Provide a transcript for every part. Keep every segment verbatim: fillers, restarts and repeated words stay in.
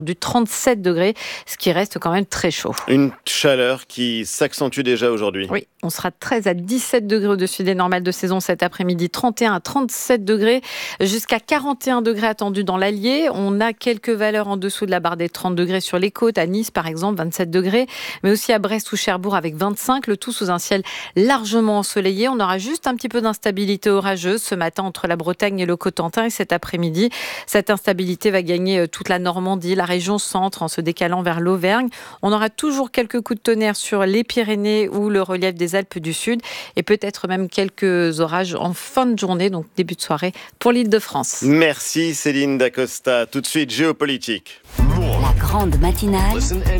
du trente-sept degrés, ce qui reste quand même très chaud. Une chaleur qui s'accentue déjà aujourd'hui. Oui, on sera de treize à dix-sept degrés au-dessus des normales de saison cet après-midi, trente et un à trente-sept degrés, jusqu'à quarante et un degrés attendus dans l'Allier. On a quelques valeurs en dessous de la barre des trente degrés sur les côtes, à Nice par exemple, vingt-sept degrés, mais aussi à Brest ou Cherbourg avec vingt-cinq, le tout sous un ciel largement ensoleillé. On aura juste un petit peu d'instabilité orageuse ce matin entre la Bretagne et le Cotentin, et cet après-midi, cette instabilité va gagner toute la Normandie, la région centre en se décalant vers l'Auvergne. On aura toujours quelques coups de tonnerre sur les Pyrénées ou le relief des Alpes du Sud et peut-être même quelques orages en fin de journée, donc début de soirée pour l'Île-de-France. Merci Céline Dacosta. Tout de suite, géopolitique. La grande matinale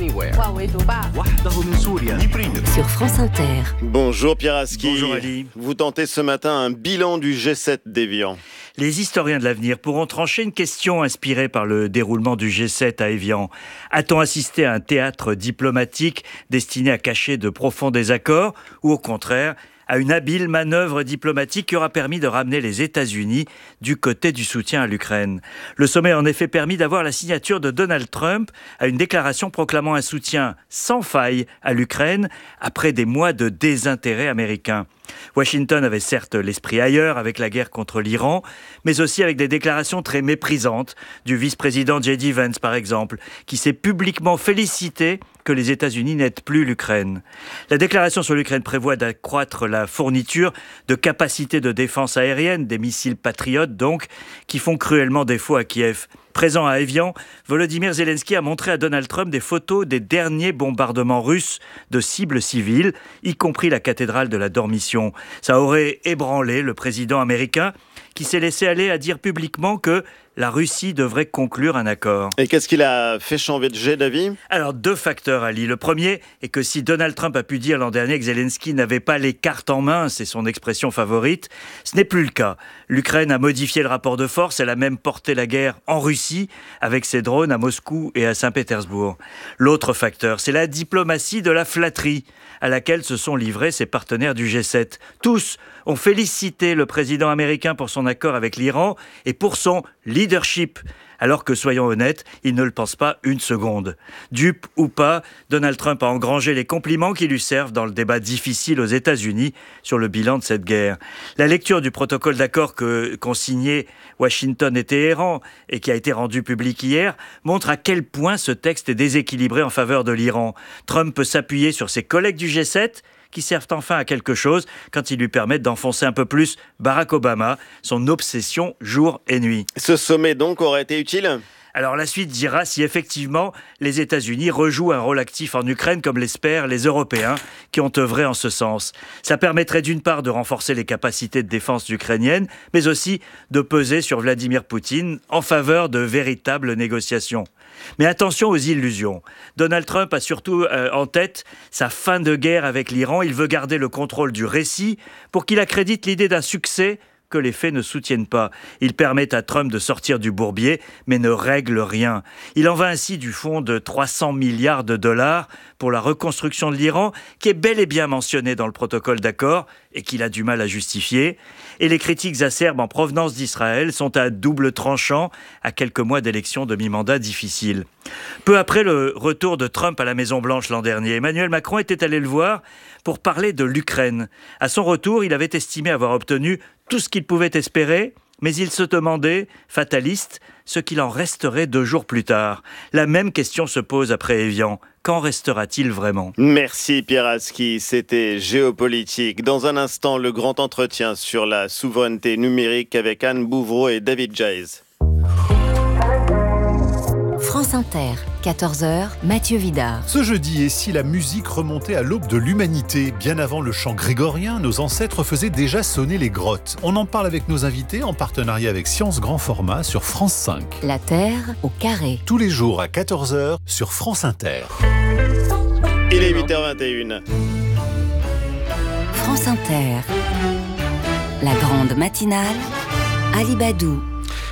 sur France Inter. Bonjour Pierre Aski. Bonjour Ali. Vous tentez ce matin un bilan du G sept d'Évian. Les historiens de l'avenir pourront trancher une question inspirée par le déroulement du G sept à Évian. A-t-on assisté à un théâtre diplomatique destiné à cacher de profonds désaccords ou au contraire à une habile manœuvre diplomatique qui aura permis de ramener les États-Unis du côté du soutien à l'Ukraine. Le sommet a en effet permis d'avoir la signature de Donald Trump à une déclaration proclamant un soutien sans faille à l'Ukraine après des mois de désintérêt américain. Washington avait certes l'esprit ailleurs avec la guerre contre l'Iran, mais aussi avec des déclarations très méprisantes du vice-président J D Vance par exemple, qui s'est publiquement félicité que les États-Unis n'aident plus l'Ukraine. La déclaration sur l'Ukraine prévoit d'accroître la fourniture de capacités de défense aérienne, des missiles patriotes donc, qui font cruellement défaut à Kiev. Présent à Évian, Volodymyr Zelensky a montré à Donald Trump des photos des derniers bombardements russes de cibles civiles, y compris la cathédrale de la Dormition. Ça aurait ébranlé le président américain qui s'est laissé aller à dire publiquement que la Russie devrait conclure un accord. Et qu'est-ce qu'il a fait changer d'avis ? Alors, deux facteurs, Ali. Le premier est que si Donald Trump a pu dire l'an dernier que Zelensky n'avait pas les cartes en main, c'est son expression favorite, ce n'est plus le cas. L'Ukraine a modifié le rapport de force, elle a même porté la guerre en Russie avec ses drones à Moscou et à Saint-Pétersbourg. L'autre facteur, c'est la diplomatie de la flatterie à laquelle se sont livrés ses partenaires du G sept. Tous ont félicité le président américain pour son accord avec l'Iran et pour son leadership, alors que, soyons honnêtes, il ne le pense pas une seconde. Dupe ou pas, Donald Trump a engrangé les compliments qui lui servent dans le débat difficile aux États-Unis sur le bilan de cette guerre. La lecture du protocole d'accord que, qu'ont signé Washington et Téhéran et qui a été rendu public hier montre à quel point ce texte est déséquilibré en faveur de l'Iran. Trump peut s'appuyer sur ses collègues du G sept qui servent enfin à quelque chose quand ils lui permettent d'enfoncer un peu plus Barack Obama, son obsession jour et nuit. Ce sommet donc aurait été utile ? Alors la suite dira si effectivement les États-Unis rejouent un rôle actif en Ukraine comme l'espèrent les Européens qui ont œuvré en ce sens. Ça permettrait d'une part de renforcer les capacités de défense ukrainiennes, mais aussi de peser sur Vladimir Poutine en faveur de véritables négociations. Mais attention aux illusions. Donald Trump a surtout euh, en tête sa fin de guerre avec l'Iran. Il veut garder le contrôle du récit pour qu'il accrédite l'idée d'un succès que les faits ne soutiennent pas. Il permet à Trump de sortir du bourbier, mais ne règle rien. Il en va ainsi du fonds de trois cents milliards de dollars pour la reconstruction de l'Iran, qui est bel et bien mentionné dans le protocole d'accord et qu'il a du mal à justifier. Et les critiques acerbes en provenance d'Israël sont à double tranchant à quelques mois d'élections de mi-mandat difficiles. Peu après le retour de Trump à la Maison-Blanche l'an dernier, Emmanuel Macron était allé le voir pour parler de l'Ukraine. À son retour, il avait estimé avoir obtenu tout ce qu'il pouvait espérer, mais il se demandait, fataliste, ce qu'il en resterait deux jours plus tard. La même question se pose après Évian. Qu'en restera-t-il vraiment ? Merci Pierre Aski, c'était Géopolitique. Dans un instant, le grand entretien sur la souveraineté numérique avec Anne Bouvreau et David Jayes. France Inter, quatorze heures, Mathieu Vidard. Ce jeudi, et si la musique remontait à l'aube de l'humanité, bien avant le chant grégorien, nos ancêtres faisaient déjà sonner les grottes. On en parle avec nos invités en partenariat avec Science Grand Format sur France cinq. La Terre au carré. Tous les jours à quatorze heures sur France Inter. Il est huit heures vingt et une. France Inter. La grande matinale, Ali Badou.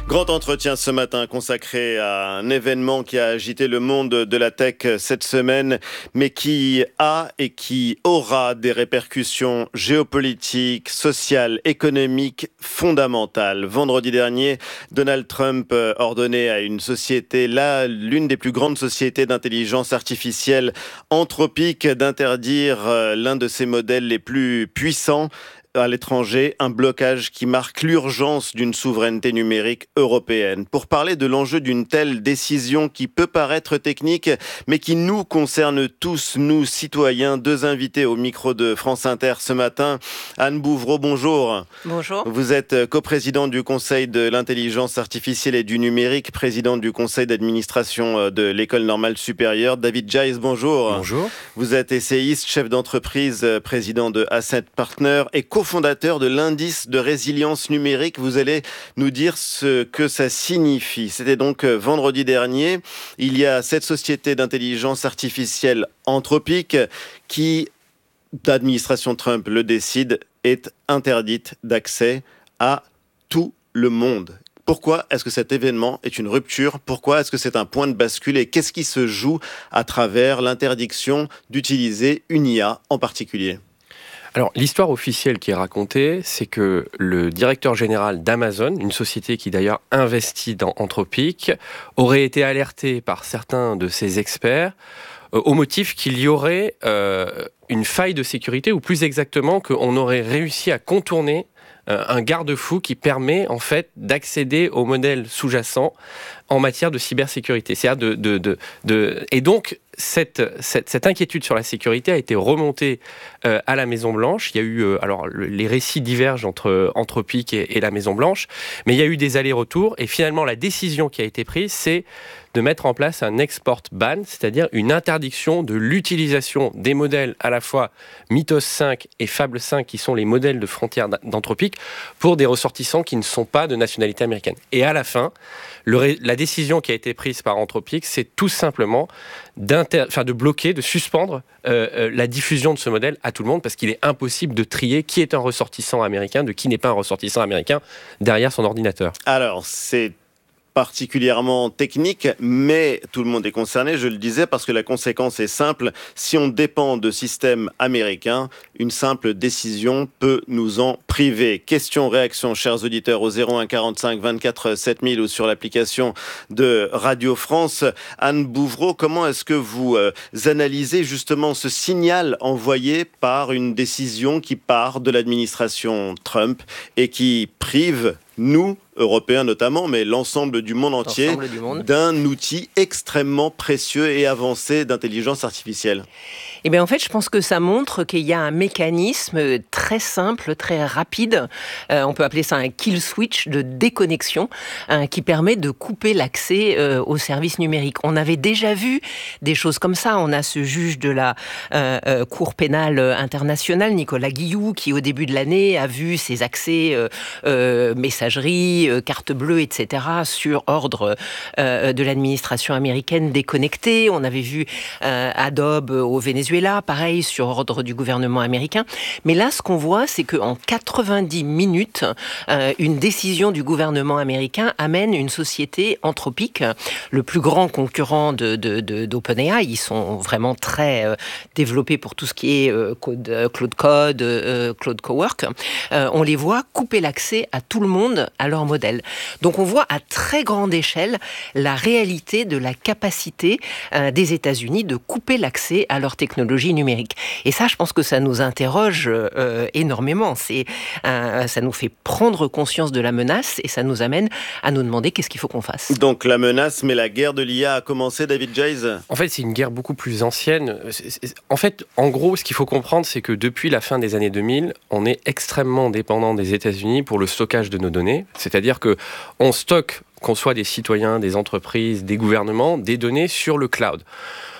Grand entretien ce matin consacré à un événement qui a agité le monde de la tech cette semaine, mais qui a et qui aura des répercussions géopolitiques, sociales, économiques fondamentales. Vendredi dernier, Donald Trump ordonnait à une société, là, l'une des plus grandes sociétés d'intelligence artificielle, Anthropic, d'interdire l'un de ses modèles les plus puissants à l'étranger, un blocage qui marque l'urgence d'une souveraineté numérique européenne. Pour parler de l'enjeu d'une telle décision qui peut paraître technique, mais qui nous concerne tous, nous citoyens, deux invités au micro de France Inter ce matin. Anne Bouvreau, bonjour. Bonjour. Vous êtes coprésidente du Conseil de l'intelligence artificielle et du numérique, présidente du Conseil d'administration de l'École normale supérieure. David Giles, bonjour. Bonjour. Vous êtes essayiste, chef d'entreprise, président de Asset Partner et cofondateur de l'indice de résilience numérique. Vous allez nous dire ce que ça signifie. C'était donc vendredi dernier. Il y a cette société d'intelligence artificielle Anthropic qui, l'administration Trump le décide, est interdite d'accès à tout le monde. Pourquoi est-ce que cet événement est une rupture ? Pourquoi est-ce que c'est un point de bascule ? Et qu'est-ce qui se joue à travers l'interdiction d'utiliser une I A en particulier ? Alors, l'histoire officielle qui est racontée, c'est que le directeur général d'Amazon, une société qui d'ailleurs investit dans Anthropic, aurait été alerté par certains de ses experts euh, au motif qu'il y aurait euh, une faille de sécurité, ou plus exactement qu'on aurait réussi à contourner euh, un garde-fou qui permet en fait d'accéder aux modèles sous-jacents en matière de cybersécurité. C'est-à-dire de, de, de, de... Et donc, Cette, cette, cette inquiétude sur la sécurité a été remontée euh, à la Maison-Blanche. Il y a eu, euh, alors le, les récits divergent entre Anthropic et, et la Maison-Blanche, mais il y a eu des allers-retours et finalement la décision qui a été prise, c'est de mettre en place un export ban, c'est-à-dire une interdiction de l'utilisation des modèles à la fois Mythos cinq et Fable cinq, qui sont les modèles de frontière d'Anthropic, pour des ressortissants qui ne sont pas de nationalité américaine. Et à la fin, le, la décision qui a été prise par Anthropic, c'est tout simplement Enfin, de bloquer, de suspendre euh, euh, la diffusion de ce modèle à tout le monde, parce qu'il est impossible de trier qui est un ressortissant américain de qui n'est pas un ressortissant américain derrière son ordinateur. Alors, c'est particulièrement technique, mais tout le monde est concerné, je le disais, parce que la conséquence est simple. Si on dépend de systèmes américains, une simple décision peut nous en priver. Question, réaction, chers auditeurs, au zéro un quarante-cinq vingt-quatre sept mille ou sur l'application de Radio France. Anne Bouvreau, comment est-ce que vous euh, analysez justement ce signal envoyé par une décision qui part de l'administration Trump et qui prive nous, Européens notamment, mais l'ensemble du monde entier, du monde. d'un outil extrêmement précieux et avancé d'intelligence artificielle? Eh bien, en fait, je pense que ça montre qu'il y a un mécanisme très simple, très rapide. Euh, on peut appeler ça un kill switch de déconnexion hein, qui permet de couper l'accès euh, aux services numériques. On avait déjà vu des choses comme ça. On a ce juge de la euh, euh, Cour pénale internationale, Nicolas Guillou, qui au début de l'année a vu ses accès euh, euh, messagerie, euh, carte bleue, et cetera sur ordre euh, de l'administration américaine déconnectés. On avait vu euh, Adobe au Venezuela, pareil, sur ordre du gouvernement américain. Mais là, ce qu'on voit, c'est qu'en quatre-vingt-dix minutes, euh, une décision du gouvernement américain amène une société Anthropic, le plus grand concurrent de, de, de, d'OpenAI. Ils sont vraiment très euh, développés pour tout ce qui est euh, code, euh, Cloud Code, euh, Cloud Cowork. Euh, on les voit couper l'accès à tout le monde à leur modèle. Donc on voit à très grande échelle la réalité de la capacité euh, des États-Unis de couper l'accès à leur technologie numérique. Et ça, je pense que ça nous interroge euh, énormément. C'est, euh, ça nous fait prendre conscience de la menace et ça nous amène à nous demander qu'est-ce qu'il faut qu'on fasse. Donc la menace, mais la guerre de l'I A a commencé, David Giles ? En fait, c'est une guerre beaucoup plus ancienne. En fait, en gros, ce qu'il faut comprendre, c'est que depuis la fin des années deux mille, on est extrêmement dépendant des États-Unis pour le stockage de nos données. C'est-à-dire que on stocke, qu'on soit des citoyens, des entreprises, des gouvernements, des données sur le cloud.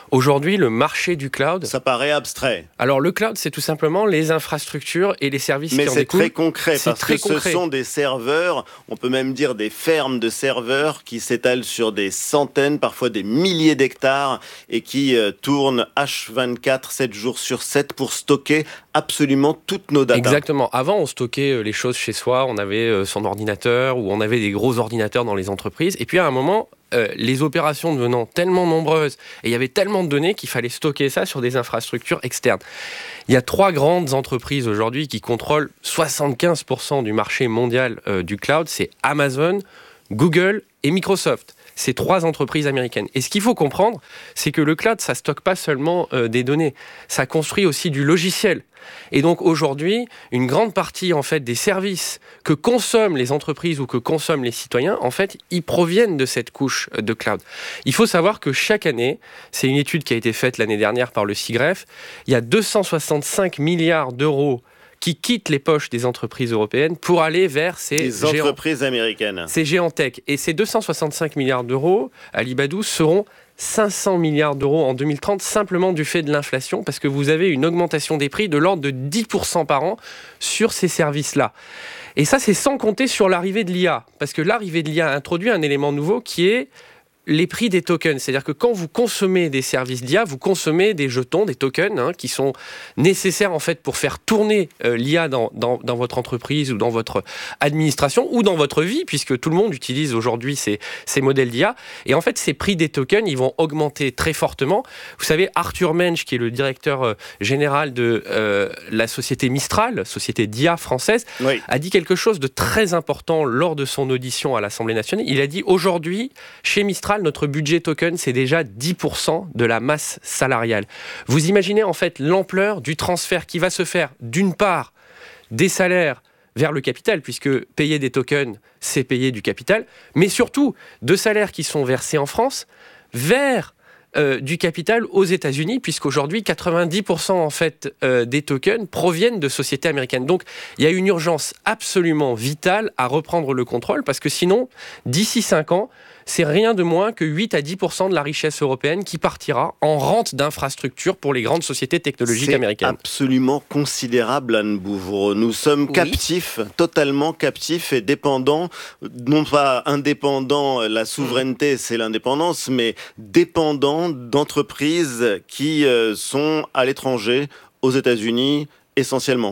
Aujourd'hui, le marché du cloud... Ça paraît abstrait. Alors, le cloud, c'est tout simplement les infrastructures et les services Mais qui en c'est découlent. très concret, C'est parce très que concret. ce sont des serveurs, on peut même dire des fermes de serveurs qui s'étalent sur des centaines, parfois des milliers d'hectares et qui euh, tournent H vingt-quatre, sept jours sur sept pour stocker absolument toutes nos datas. Exactement. Avant, on stockait les choses chez soi, on avait son ordinateur ou on avait des gros ordinateurs dans les entreprises. Et puis à un moment, euh, les opérations devenant tellement nombreuses et il y avait tellement de données qu'il fallait stocker ça sur des infrastructures externes. Il y a trois grandes entreprises aujourd'hui qui contrôlent soixante-quinze pour cent du marché mondial euh, du cloud. C'est Amazon, Google et Microsoft. Ces trois entreprises américaines. Et ce qu'il faut comprendre, c'est que le cloud, ça stocke pas seulement euh, des données, ça construit aussi du logiciel. Et donc aujourd'hui, une grande partie en fait des services que consomment les entreprises ou que consomment les citoyens, en fait, ils proviennent de cette couche de cloud. Il faut savoir que chaque année, c'est une étude qui a été faite l'année dernière par le SIGREF, il y a deux cent soixante-cinq milliards d'euros qui quittent les poches des entreprises européennes pour aller vers ces les géants, entreprises américaines. Ces géants tech. Et ces deux cent soixante-cinq milliards d'euros, Alibadou, seront cinq cents milliards d'euros en deux mille trente, simplement du fait de l'inflation, parce que vous avez une augmentation des prix de l'ordre de dix pour cent par an sur ces services-là. Et ça, c'est sans compter sur l'arrivée de l'I A, parce que l'arrivée de l'I A introduit un élément nouveau qui est les prix des tokens. C'est-à-dire que quand vous consommez des services d'I A, vous consommez des jetons, des tokens, hein, qui sont nécessaires en fait pour faire tourner euh, l'I A dans, dans, dans votre entreprise ou dans votre administration ou dans votre vie, puisque tout le monde utilise aujourd'hui ces, ces modèles d'I A. Et en fait, ces prix des tokens, ils vont augmenter très fortement. Vous savez, Arthur Mensch, qui est le directeur euh, général de euh, la société Mistral, société d'I A française, oui. a dit quelque chose de très important lors de son audition à l'Assemblée nationale. Il a dit, aujourd'hui, chez Mistral, notre budget token, c'est déjà dix pour cent de la masse salariale. Vous imaginez en fait l'ampleur du transfert qui va se faire, d'une part, des salaires vers le capital, puisque payer des tokens, c'est payer du capital, mais surtout de salaires qui sont versés en France vers Euh, du capital aux États-Unis, puisqu'aujourd'hui quatre-vingt-dix pour cent en fait euh, des tokens proviennent de sociétés américaines. Donc il y a une urgence absolument vitale à reprendre le contrôle, parce que sinon, d'ici cinq ans, c'est rien de moins que huit à dix pour cent de la richesse européenne qui partira en rente d'infrastructures pour les grandes sociétés technologiques c'est américaines. C'est absolument considérable, Anne Bouvreau. Nous sommes oui. captifs, totalement captifs et dépendants, non pas indépendants, la souveraineté c'est l'indépendance, mais dépendants d'entreprises qui euh, sont à l'étranger, aux États-Unis essentiellement.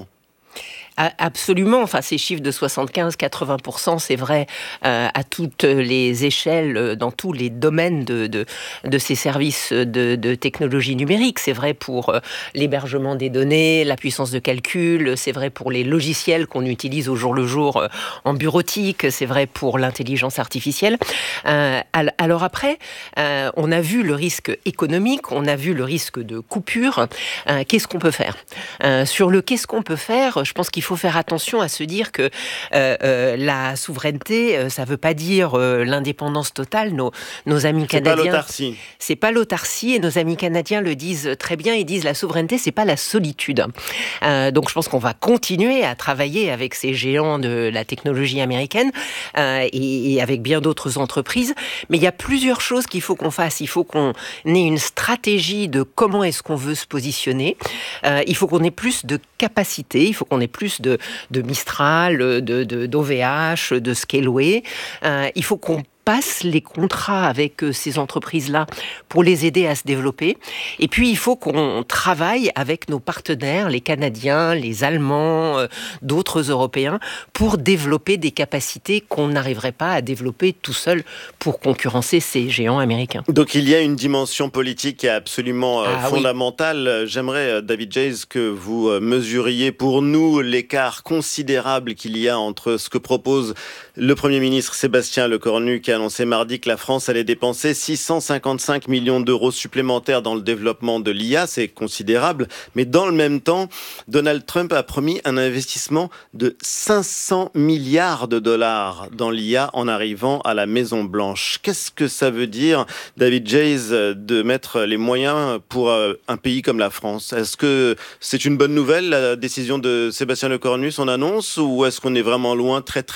Absolument. Enfin, ces chiffres de soixante-quinze à quatre-vingts pour cent, c'est vrai euh, à toutes les échelles, dans tous les domaines de, de, de ces services de, de technologie numérique. C'est vrai pour euh, l'hébergement des données, la puissance de calcul, c'est vrai pour les logiciels qu'on utilise au jour le jour euh, en bureautique, c'est vrai pour l'intelligence artificielle. Euh, alors après, euh, on a vu le risque économique, on a vu le risque de coupure. Euh, qu'est-ce qu'on peut faire ? euh, Sur le qu'est-ce qu'on peut faire, je pense qu'il faut Il faut faire attention à se dire que euh, euh, la souveraineté, euh, ça ne veut pas dire euh, l'indépendance totale. Nos, nos amis c'est canadiens... C'est pas l'autarcie. C'est pas l'autarcie, et nos amis canadiens le disent très bien. Ils disent la souveraineté, c'est pas la solitude. Euh, donc je pense qu'on va continuer à travailler avec ces géants de la technologie américaine euh, et, et avec bien d'autres entreprises. Mais il y a plusieurs choses qu'il faut qu'on fasse. Il faut qu'on ait une stratégie de comment est-ce qu'on veut se positionner. Euh, il faut qu'on ait plus de capacité. Il faut qu'on ait plus de, de Mistral, de, de, d'O V H, de Scaleway. Euh, il faut qu'on passe les contrats avec ces entreprises-là pour les aider à se développer. Et puis, il faut qu'on travaille avec nos partenaires, les Canadiens, les Allemands, euh, d'autres Européens, pour développer des capacités qu'on n'arriverait pas à développer tout seul pour concurrencer ces géants américains. Donc, il y a une dimension politique qui est absolument euh, ah, fondamentale. Oui. J'aimerais, euh, David Jayes, que vous euh, mesuriez pour nous l'écart considérable qu'il y a entre ce que propose le Premier ministre Sébastien Lecornu, qui a annoncé mardi que la France allait dépenser six cent cinquante-cinq millions d'euros supplémentaires dans le développement de l'I A. C'est considérable. Mais dans le même temps, Donald Trump a promis un investissement de cinq cents milliards de dollars dans l'I A en arrivant à la Maison-Blanche. Qu'est-ce que ça veut dire, David Jayes, de mettre les moyens pour un pays comme la France ? Est-ce que c'est une bonne nouvelle, la décision de Sébastien Lecornu, son annonce, ou est-ce qu'on est vraiment loin, très très loin du compte ?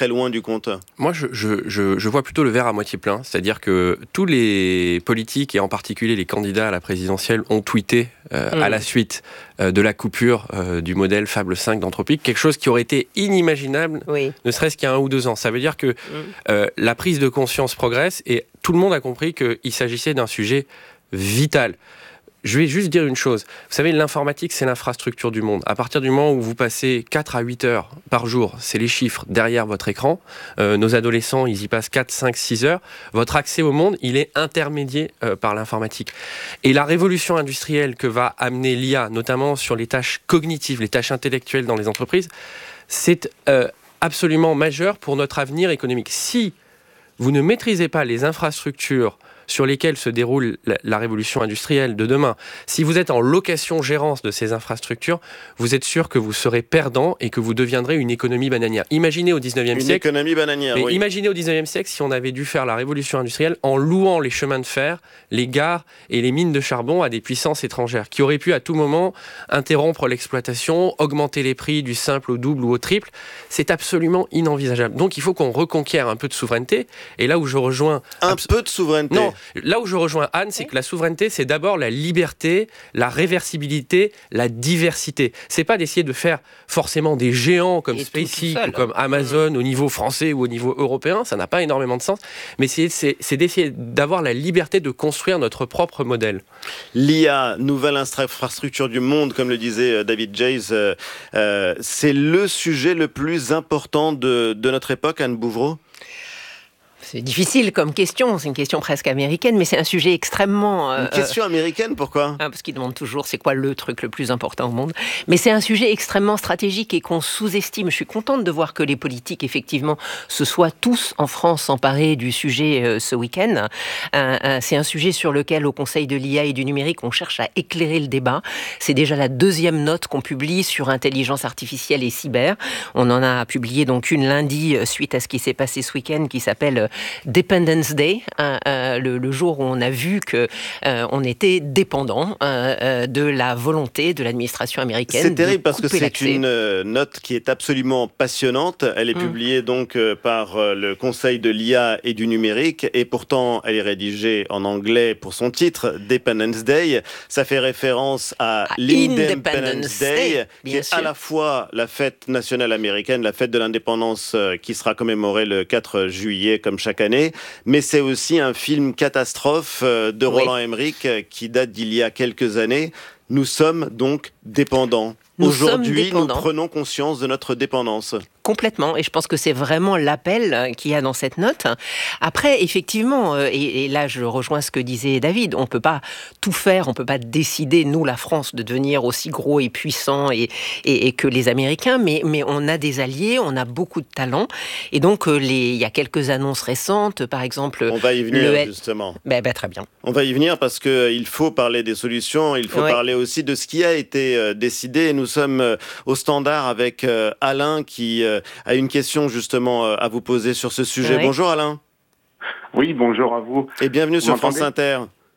Moi, je, je, je, je vois plutôt le verre à moitié plein. C'est-à-dire que tous les politiques, et en particulier les candidats à la présidentielle, ont tweeté euh, mmh. à la suite euh, de la coupure euh, du modèle Fable cinq d'Anthropic, quelque chose qui aurait été inimaginable, oui. ne serait-ce qu'il y a un ou deux ans. Ça veut dire que mmh. euh, la prise de conscience progresse et tout le monde a compris qu'il s'agissait d'un sujet vital. Je vais juste dire une chose. Vous savez, l'informatique, c'est l'infrastructure du monde. À partir du moment où vous passez quatre à huit heures par jour, c'est les chiffres derrière votre écran, euh, nos adolescents, ils y passent quatre, cinq, six heures, votre accès au monde, il est intermédié euh, par l'informatique. Et la révolution industrielle que va amener l'I A, notamment sur les tâches cognitives, les tâches intellectuelles dans les entreprises, c'est euh, absolument majeur pour notre avenir économique. Si vous ne maîtrisez pas les infrastructures sur lesquelles se déroule la, la révolution industrielle de demain, si vous êtes en location-gérance de ces infrastructures, vous êtes sûr que vous serez perdant et que vous deviendrez une économie bananière. Imaginez au dix-neuvième une siècle... Une économie bananière, mais oui. Imaginez au dix-neuvième siècle si on avait dû faire la révolution industrielle en louant les chemins de fer, les gares et les mines de charbon à des puissances étrangères, qui auraient pu à tout moment interrompre l'exploitation, augmenter les prix du simple au double ou au triple. C'est absolument inenvisageable. Donc il faut qu'on reconquiert un peu de souveraineté. Et là où je rejoins... Un abs- peu de souveraineté. Non, là où je rejoins Anne, c'est que la souveraineté, c'est d'abord la liberté, la réversibilité, la diversité. C'est pas d'essayer de faire forcément des géants comme SpaceX ou comme Amazon au niveau français ou au niveau européen, ça n'a pas énormément de sens, mais c'est, c'est, c'est d'essayer d'avoir la liberté de construire notre propre modèle. L'I A, nouvelle infrastructure du monde, comme le disait David Jays, euh, euh, c'est le sujet le plus important de, de notre époque, Anne Bouvreau ? C'est difficile comme question, c'est une question presque américaine, mais c'est un sujet extrêmement... Euh, une question américaine, pourquoi ? ah, Parce qu'ils demandent toujours c'est quoi le truc le plus important au monde. Mais c'est un sujet extrêmement stratégique et qu'on sous-estime. Je suis contente de voir que les politiques, effectivement, se soient tous en France emparés du sujet euh, ce week-end. Euh, euh, c'est un sujet sur lequel, au Conseil de l'I A et du numérique, on cherche à éclairer le débat. C'est déjà la deuxième note qu'on publie sur intelligence artificielle et cyber. On en a publié donc une lundi suite à ce qui s'est passé ce week-end qui s'appelle Dependence Day, euh, euh, le, le jour où on a vu que euh, on était dépendant euh, euh, de la volonté de l'administration américaine. C'est terrible parce que c'est l'accès. une euh, note qui est absolument passionnante. Elle est mmh. publiée donc euh, par euh, le Conseil de l'I A et du numérique et pourtant elle est rédigée en anglais pour son titre Dependence Day. Ça fait référence à, à l'Independence Day, Day qui est sûr. à la fois la fête nationale américaine, la fête de l'indépendance euh, qui sera commémorée le quatre juillet comme chaque année, mais c'est aussi un film catastrophe de Roland oui. Emmerich qui date d'il y a quelques années. Nous sommes donc dépendants. Nous Aujourd'hui, sommes dépendants. Nous prenons conscience de notre dépendance. Complètement, et je pense que c'est vraiment l'appel qu'il y a dans cette note. Après, effectivement, et, et là je rejoins ce que disait David, on ne peut pas tout faire, on ne peut pas décider, nous la France, de devenir aussi gros et puissant et, et, et que les Américains, mais, mais on a des alliés, on a beaucoup de talents, et donc les, il y a quelques annonces récentes, par exemple... On va y venir, le... justement. Ben, ben, très bien. On va y venir parce qu'il faut parler des solutions, il faut ouais. parler aussi de ce qui a été décidé. Nous sommes au standard avec Alain qui... a une question justement à vous poser sur ce sujet. Oui. Bonjour Alain. Oui, bonjour à vous. Et bienvenue vous sur France Inter.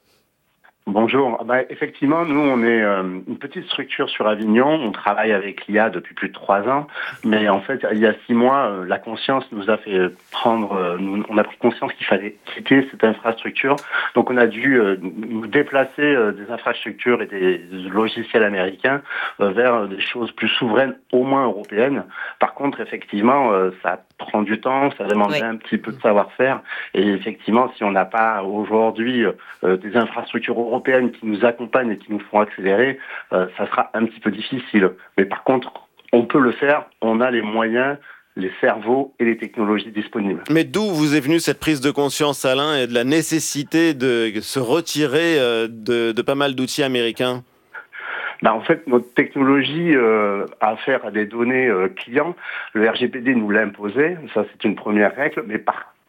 Bonjour. Bah, effectivement, nous, on est euh, une petite structure sur Avignon. On travaille avec l'I A depuis plus de trois ans. Mais en fait, il y a six mois, euh, la conscience nous a fait prendre... Euh, nous, on a pris conscience qu'il fallait quitter cette infrastructure. Donc, on a dû euh, nous déplacer euh, des infrastructures et des logiciels américains euh, vers des choses plus souveraines, au moins européennes. Par contre, effectivement, euh, ça prend du temps, ça demande oui. un petit peu de savoir-faire. Et effectivement, si on n'a pas aujourd'hui euh, des infrastructures européennes qui nous accompagnent et qui nous font accélérer, euh, ça sera un petit peu difficile. Mais par contre, on peut le faire, on a les moyens, les cerveaux et les technologies disponibles. Mais d'où vous est venue cette prise de conscience, Alain, et de la nécessité de se retirer euh, de, de pas mal d'outils américains ? Ben, en fait, notre technologie euh, a affaire à des données euh, clients. Le R G P D nous l'a imposé, ça c'est une première règle, mais par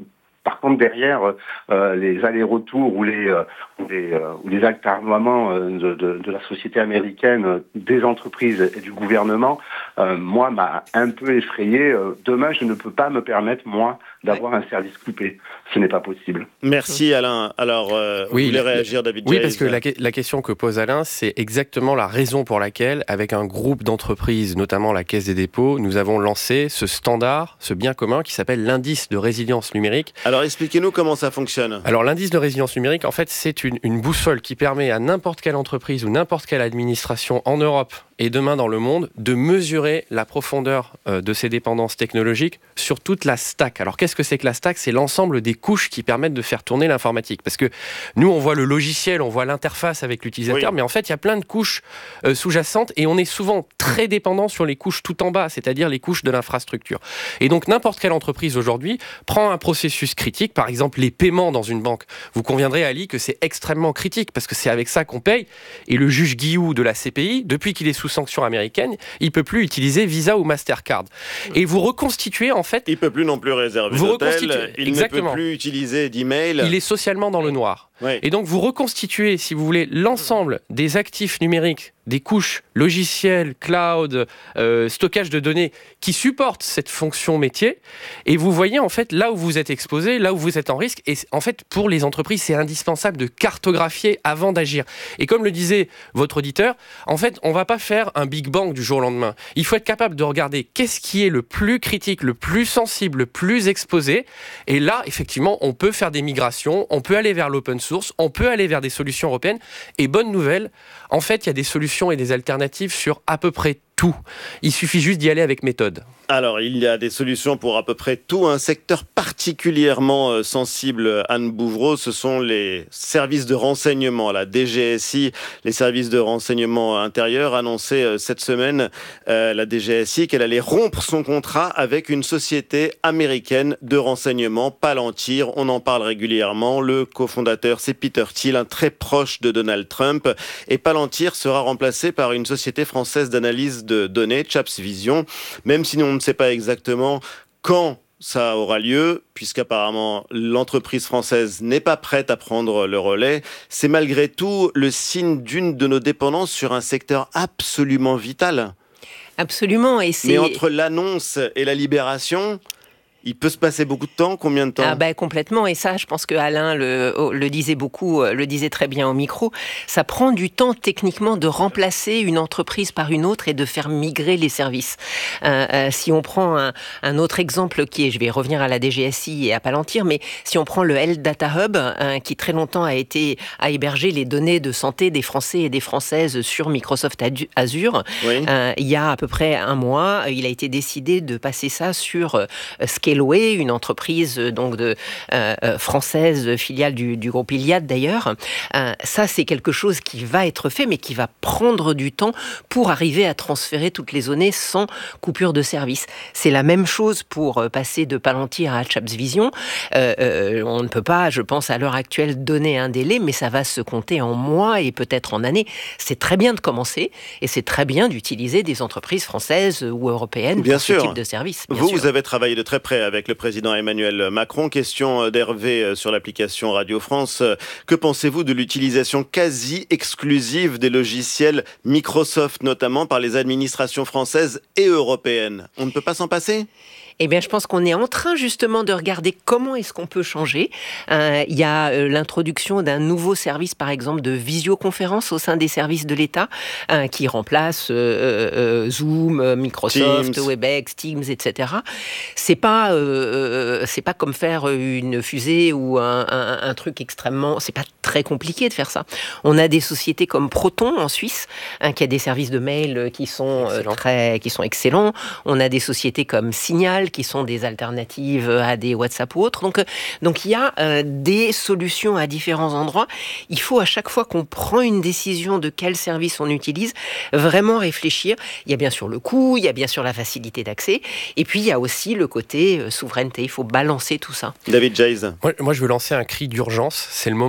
Par contre, derrière, euh, les allers-retours ou les, euh, ou les, euh, ou les alternements euh, de, de, de la société américaine, des entreprises et du gouvernement, euh, moi, m'a un peu effrayé. Euh, demain, je ne peux pas me permettre, moi, d'avoir un service coupé. Ce n'est pas possible. Merci Alain. Alors, euh, oui, vous voulez la, réagir, David Oui, Jays? parce que la, la question que pose Alain, c'est exactement la raison pour laquelle, avec un groupe d'entreprises, notamment la Caisse des dépôts, nous avons lancé ce standard, ce bien commun qui s'appelle l'indice de résilience numérique. Alors, expliquez-nous comment ça fonctionne. Alors, l'indice de résilience numérique, en fait, c'est une, une boussole qui permet à n'importe quelle entreprise ou n'importe quelle administration en Europe et demain dans le monde de mesurer la profondeur euh, de ses dépendances technologiques sur toute la stack. Alors, qu'est-ce que c'est que la stack ? C'est l'ensemble des couches qui permettent de faire tourner l'informatique. Parce que nous, on voit le logiciel, on voit l'interface avec l'utilisateur, oui. mais en fait, il y a plein de couches euh, sous-jacentes et on est souvent très dépendant sur les couches tout en bas, c'est-à-dire les couches de l'infrastructure. Et donc, n'importe quelle entreprise aujourd'hui prend un processus critique, par exemple les paiements dans une banque. Vous conviendrez, Ali, que c'est extrêmement critique parce que c'est avec ça qu'on paye. Et le juge Guillou de la C P I, depuis qu'il est sous sanction américaine, il ne peut plus utiliser Visa ou Mastercard. Et vous reconstituez, en fait... Il ne peut plus non plus réserver d'hôtel, il Exactement. ne peut plus utiliser d'email. Il est socialement dans le noir. Oui. Et donc, vous reconstituez, si vous voulez, l'ensemble des actifs numériques, des couches logicielles, cloud, euh, stockage de données qui supportent cette fonction métier. Et vous voyez, en fait, là où vous êtes exposé, là où vous êtes en risque. Et en fait, pour les entreprises, c'est indispensable de cartographier avant d'agir. Et comme le disait votre auditeur, en fait, on ne va pas faire un Big Bang du jour au lendemain. Il faut être capable de regarder qu'est-ce qui est le plus critique, le plus sensible, le plus exposé. Et là, effectivement, on peut faire des migrations, on peut aller vers l'open source, on peut aller vers des solutions européennes. Et bonne nouvelle, en fait, il y a des solutions et des alternatives sur à peu près tout. Il suffit juste d'y aller avec méthode. Alors, il y a des solutions pour à peu près tout. Un secteur particulièrement sensible, Anne Bouvreau, ce sont les services de renseignement. La D G S I, les services de renseignement intérieur, annonçaient cette semaine, euh, la D G S I, qu'elle allait rompre son contrat avec une société américaine de renseignement, Palantir. On en parle régulièrement. Le cofondateur, c'est Peter Thiel, un très proche de Donald Trump. Et Palantir sera remplacé par une société française d'analyse de données, Chaps Vision, même si on ne sait pas exactement quand ça aura lieu, puisqu'apparemment l'entreprise française n'est pas prête à prendre le relais. C'est malgré tout le signe d'une de nos dépendances sur un secteur absolument vital. Absolument. Et c'est... Mais entre l'annonce et la libération... Il peut se passer beaucoup de temps, combien de temps ? Ah ben complètement, et ça, je pense que Alain le, le disait beaucoup, le disait très bien au micro. Ça prend du temps techniquement de remplacer une entreprise par une autre et de faire migrer les services. Euh, euh, si on prend un, un autre exemple qui est, je vais revenir à la D G S I et à Palantir, mais si on prend le Health Data Hub, euh, qui très longtemps a été à héberger les données de santé des Français et des Françaises sur Microsoft Azure, oui. euh, il y a à peu près un mois, il a été décidé de passer ça sur euh, Scale une entreprise donc de euh, française, filiale du, du groupe Iliad d'ailleurs. Euh, ça, c'est quelque chose qui va être fait, mais qui va prendre du temps pour arriver à transférer toutes les données sans coupure de service. C'est la même chose pour passer de Palantir à Chaps Vision. Euh, euh, on ne peut pas, je pense, à l'heure actuelle, donner un délai, mais ça va se compter en mois et peut-être en années. C'est très bien de commencer et c'est très bien d'utiliser des entreprises françaises ou européennes bien pour sûr. ce type de service. Vous, sûr. vous avez travaillé de très près avec le président Emmanuel Macron. Question d'Hervé sur l'application Radio France. Que pensez-vous de l'utilisation quasi exclusive des logiciels Microsoft, notamment par les administrations françaises et européennes ? On ne peut pas s'en passer ? Eh bien, je pense qu'on est en train justement de regarder comment est-ce qu'on peut changer. Euh, il y a euh, l'introduction d'un nouveau service, par exemple, de visioconférence au sein des services de l'État, euh, qui remplace euh, euh, Zoom, Microsoft, Teams. Webex, Teams, et cetera. C'est pas, euh, c'est pas comme faire une fusée ou un, un, un truc extrêmement. C'est pas très compliqué de faire ça. On a des sociétés comme Proton en Suisse, hein, qui a des services de mail qui sont euh, très, qui sont excellents. On a des sociétés comme Signal, qui sont des alternatives à des WhatsApp ou autres. Donc, donc il y a euh, des solutions à différents endroits. Il faut à chaque fois qu'on prend une décision de quel service on utilise, vraiment réfléchir. Il y a bien sûr le coût, il y a bien sûr la facilité d'accès, et puis il y a aussi le côté euh, souveraineté. Il faut balancer tout ça. David Jays. Moi, moi, je veux lancer un cri d'urgence. C'est le moment d'agir.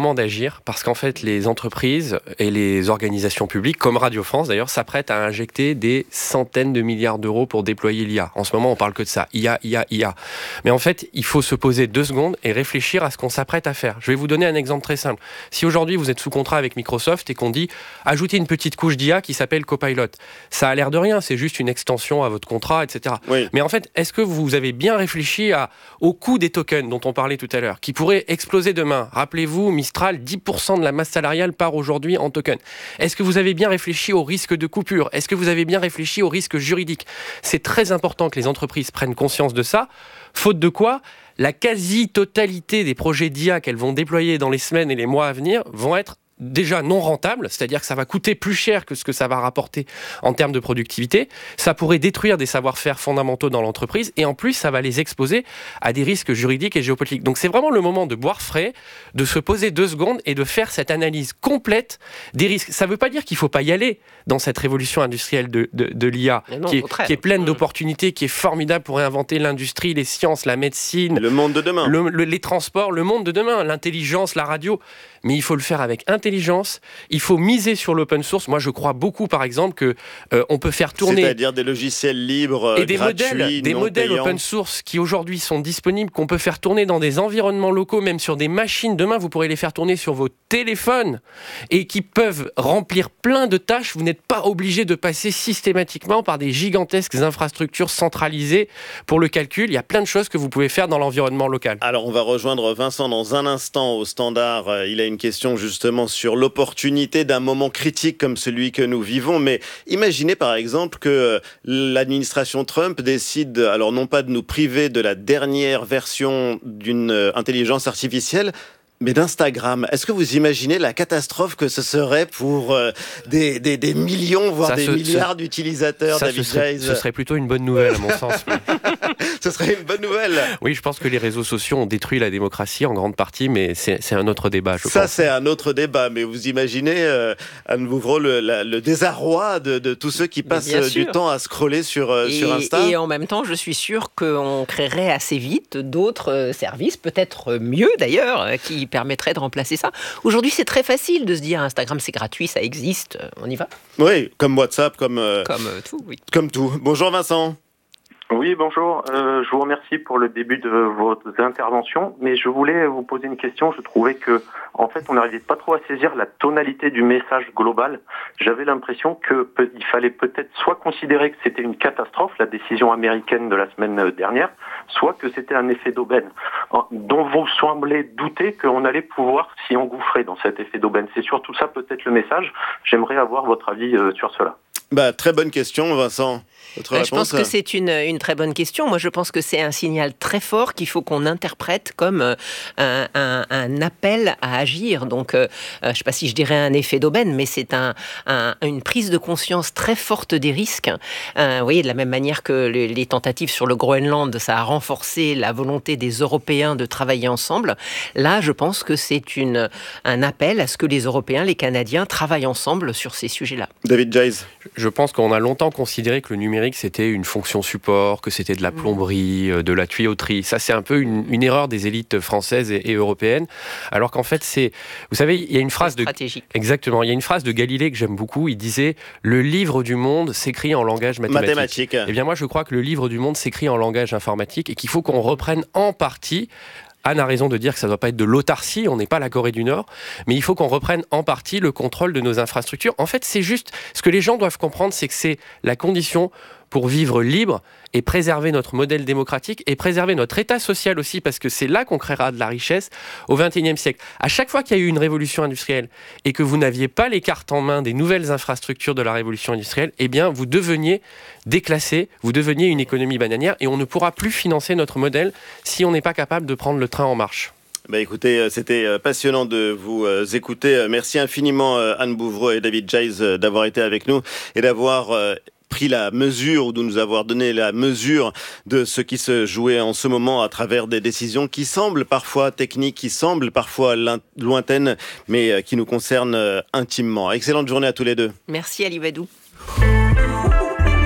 dire, parce qu'en fait, les entreprises et les organisations publiques, comme Radio France d'ailleurs, s'apprêtent à injecter des centaines de milliards d'euros pour déployer l'I A. En ce moment, on parle que de ça, I A, I A, I A. Mais en fait, il faut se poser deux secondes et réfléchir à ce qu'on s'apprête à faire. Je vais vous donner un exemple très simple. Si aujourd'hui, vous êtes sous contrat avec Microsoft et qu'on dit « ajoutez une petite couche d'I A qui s'appelle Copilot », ça a l'air de rien, c'est juste une extension à votre contrat, et cetera. Oui. Mais en fait, est-ce que vous avez bien réfléchi à, au coût des tokens dont on parlait tout à l'heure, qui pourraient exploser demain? Rappelez-vous, Mistral, dix pour cent de la masse salariale part aujourd'hui en tokens. Est-ce que vous avez bien réfléchi au risque de coupure? Est-ce que vous avez bien réfléchi au risque juridique? C'est très important que les entreprises prennent conscience de ça, faute de quoi la quasi-totalité des projets d'I A qu'elles vont déployer dans les semaines et les mois à venir vont être déjà non rentable, c'est-à-dire que ça va coûter plus cher que ce que ça va rapporter en termes de productivité, ça pourrait détruire des savoir-faire fondamentaux dans l'entreprise et en plus ça va les exposer à des risques juridiques et géopolitiques. Donc c'est vraiment le moment de boire frais, de se poser deux secondes et de faire cette analyse complète des risques. Ça ne veut pas dire qu'il ne faut pas y aller dans cette révolution industrielle de, de, de l'I A non, qui, est, qui est pleine mmh. d'opportunités, qui est formidable pour réinventer l'industrie, les sciences, la médecine, le monde de demain, le, le, les transports, le monde de demain, l'intelligence, la radio. Mais il faut le faire avec intelligence, il faut miser sur l'open source. Moi, je crois beaucoup, par exemple, que euh, on peut faire tourner... C'est-à-dire des logiciels libres, euh, et des gratuits, modèles, des non modèles payants. Open source qui aujourd'hui sont disponibles, qu'on peut faire tourner dans des environnements locaux, même sur des machines. Demain, vous pourrez les faire tourner sur vos téléphones et qui peuvent remplir plein de tâches. Vous n'êtes pas obligé de passer systématiquement par des gigantesques infrastructures centralisées pour le calcul. Il y a plein de choses que vous pouvez faire dans l'environnement local. Alors, on va rejoindre Vincent dans un instant au standard. Il a une question justement sur l'opportunité d'un moment critique comme celui que nous vivons. Mais imaginez par exemple que l'administration Trump décide, alors non pas de nous priver de la dernière version d'une intelligence artificielle, mais d'Instagram. Est-ce que vous imaginez la catastrophe que ce serait pour euh, des, des, des millions, voire ça, des ce, milliards ce, d'utilisateurs, ça, David ce serait, Giles? Ce serait plutôt une bonne nouvelle, à mon sens. Ce serait une bonne nouvelle. Oui, je pense que les réseaux sociaux ont détruit la démocratie en grande partie, mais c'est, c'est un autre débat, je ça, pense. c'est un autre débat, mais vous imaginez, euh, Anne Bouvreau, le, la, le désarroi de, de tous ceux qui passent euh, du temps à scroller sur, euh, et, sur Insta. Et en même temps, je suis sûre qu'on créerait assez vite d'autres euh, services, peut-être mieux d'ailleurs, euh, qui permettraient de remplacer ça. Aujourd'hui, c'est très facile de se dire Instagram, c'est gratuit, ça existe, on y va. Oui, comme WhatsApp, comme, euh, comme euh, tout, oui. Comme tout. Bonjour Vincent. Oui, bonjour. Euh, je vous remercie pour le début de votre intervention, mais je voulais vous poser une question. Je trouvais que, en fait, on n'arrivait pas trop à saisir la tonalité du message global. J'avais l'impression que peut, il fallait peut-être soit considérer que c'était une catastrophe, la décision américaine de la semaine dernière, soit que c'était un effet d'aubaine, dont vous semblez douter qu'on allait pouvoir s'y engouffrer dans cet effet d'aubaine. C'est surtout ça peut-être le message. J'aimerais avoir votre avis euh, sur cela. Bah, très bonne question, Vincent. Bah, je pense que c'est une, une très bonne question. Moi, je pense que c'est un signal très fort qu'il faut qu'on interprète comme un, un, un appel à agir. Donc, euh, je ne sais pas si je dirais un effet d'aubaine, mais c'est un, un, une prise de conscience très forte des risques. Euh, vous voyez, de la même manière que les, les tentatives sur le Groenland, ça a renforcé la volonté des Européens de travailler ensemble. Là, je pense que c'est une, un appel à ce que les Européens, les Canadiens, travaillent ensemble sur ces sujets-là. David Giles. Je pense qu'on a longtemps considéré que le numérique, c'était une fonction support, que c'était de la plomberie, de la tuyauterie. Ça, c'est un peu une, une erreur des élites françaises et, et européennes. Alors qu'en fait, c'est... Vous savez, il y a une phrase de... stratégique. Exactement. Il y a une phrase de Galilée que j'aime beaucoup. Il disait « Le livre du monde s'écrit en langage mathématique. » Mathématique. Eh bien, moi, je crois que le livre du monde s'écrit en langage informatique et qu'il faut qu'on reprenne en partie... Anne a raison de dire que ça ne doit pas être de l'autarcie, on n'est pas la Corée du Nord, mais il faut qu'on reprenne en partie le contrôle de nos infrastructures. En fait, c'est juste, ce que les gens doivent comprendre, c'est que c'est la condition pour vivre libre et préserver notre modèle démocratique et préserver notre état social aussi, parce que c'est là qu'on créera de la richesse au vingt et unième siècle. À chaque fois qu'il y a eu une révolution industrielle et que vous n'aviez pas les cartes en main des nouvelles infrastructures de la révolution industrielle, eh bien, vous deveniez déclassé, vous deveniez une économie bananière et on ne pourra plus financer notre modèle si on n'est pas capable de prendre le train en marche. Bah écoutez, c'était passionnant de vous écouter. Merci infiniment Anne Bouvreau et David Giles d'avoir été avec nous et d'avoir pris la mesure ou de nous avoir donné la mesure de ce qui se jouait en ce moment à travers des décisions qui semblent parfois techniques, qui semblent parfois lointaines, mais qui nous concernent intimement. Excellente journée à tous les deux. Merci Ali Badou.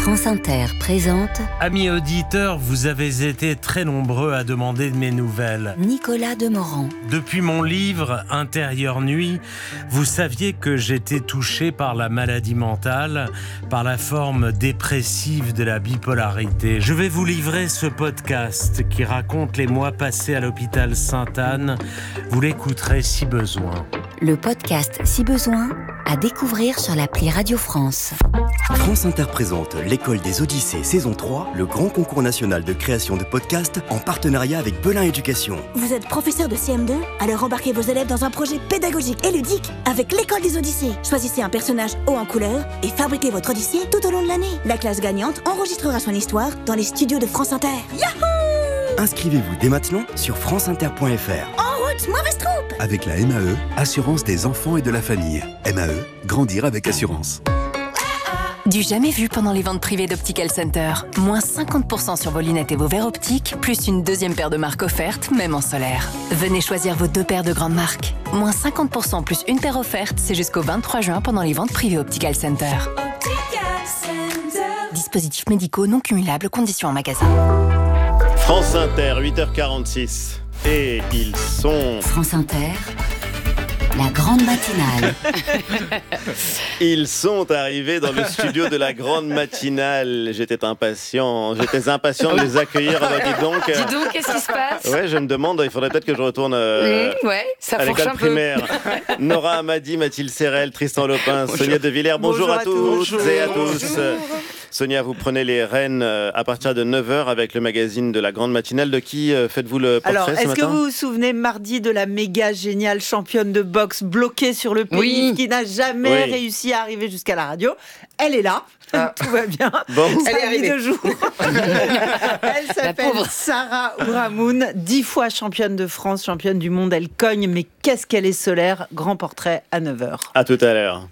France Inter présente Amis auditeurs, vous avez été très nombreux à demander de mes nouvelles. Nicolas Demorand. Depuis mon livre « Intérieure nuit », vous saviez que j'étais touché par la maladie mentale, par la forme dépressive de la bipolarité. Je vais vous livrer ce podcast qui raconte les mois passés à l'hôpital Sainte-Anne. Vous l'écouterez si besoin. Le podcast Si besoin, à découvrir sur l'appli Radio France. France Inter présente l'École des Odyssées saison trois, le grand concours national de création de podcasts en partenariat avec Belin Éducation. Vous êtes professeur de C M deux? Alors embarquez vos élèves dans un projet pédagogique et ludique avec l'École des Odyssées. Choisissez un personnage haut en couleur et fabriquez votre Odyssée tout au long de l'année. La classe gagnante enregistrera son histoire dans les studios de France Inter. Yahoo! Inscrivez-vous dès maintenant sur franceinter point f r. En route, mauvaise troupe! Avec la M A E, Assurance des enfants et de la famille. M A E, grandir avec assurance. Du jamais vu pendant les ventes privées d'Optical Center. Moins cinquante pour cent sur vos lunettes et vos verres optiques, plus une deuxième paire de marques offerte, même en solaire. Venez choisir vos deux paires de grandes marques. Moins cinquante pour cent plus une paire offerte, c'est jusqu'au vingt-trois juin pendant les ventes privées Optical Center. Optical Center. Dispositifs médicaux non cumulables, conditions en magasin. France Inter, huit heures quarante-six. Et ils sont... France Inter, la grande matinale. Ils sont arrivés dans le studio de la grande matinale. J'étais impatient, j'étais impatient de les accueillir. Alors, dis donc, Dis donc, qu'est-ce qui se passe? Ouais, je me demande, il faudrait peut-être que je retourne euh, mmh, ouais, ça à l'école un primaire. peu. Nora Hamadi, Mathilde Serrel, Tristan Lopin, Bonjour. Sonia De Villers. Bonjour, Bonjour à, à tous tous. et à Bonjour. tous. Sonia, vous prenez les rênes à partir de neuf heures avec le magazine de la grande matinale. De qui faites-vous le portrait Alors, ce est-ce matin? que vous vous souvenez mardi de la méga géniale championne de boxe bloquée sur le pénis Oui. qui n'a jamais Oui. réussi à arriver jusqu'à la radio? Elle est là. Ah. Tout va bien. Bon. Elle est arrivée de jour. Elle s'appelle pauvre. Sarah Ouramoun, dix fois championne de France, championne du monde. Elle cogne, mais qu'est-ce qu'elle est solaire. Grand portrait à neuf heures. À tout à l'heure.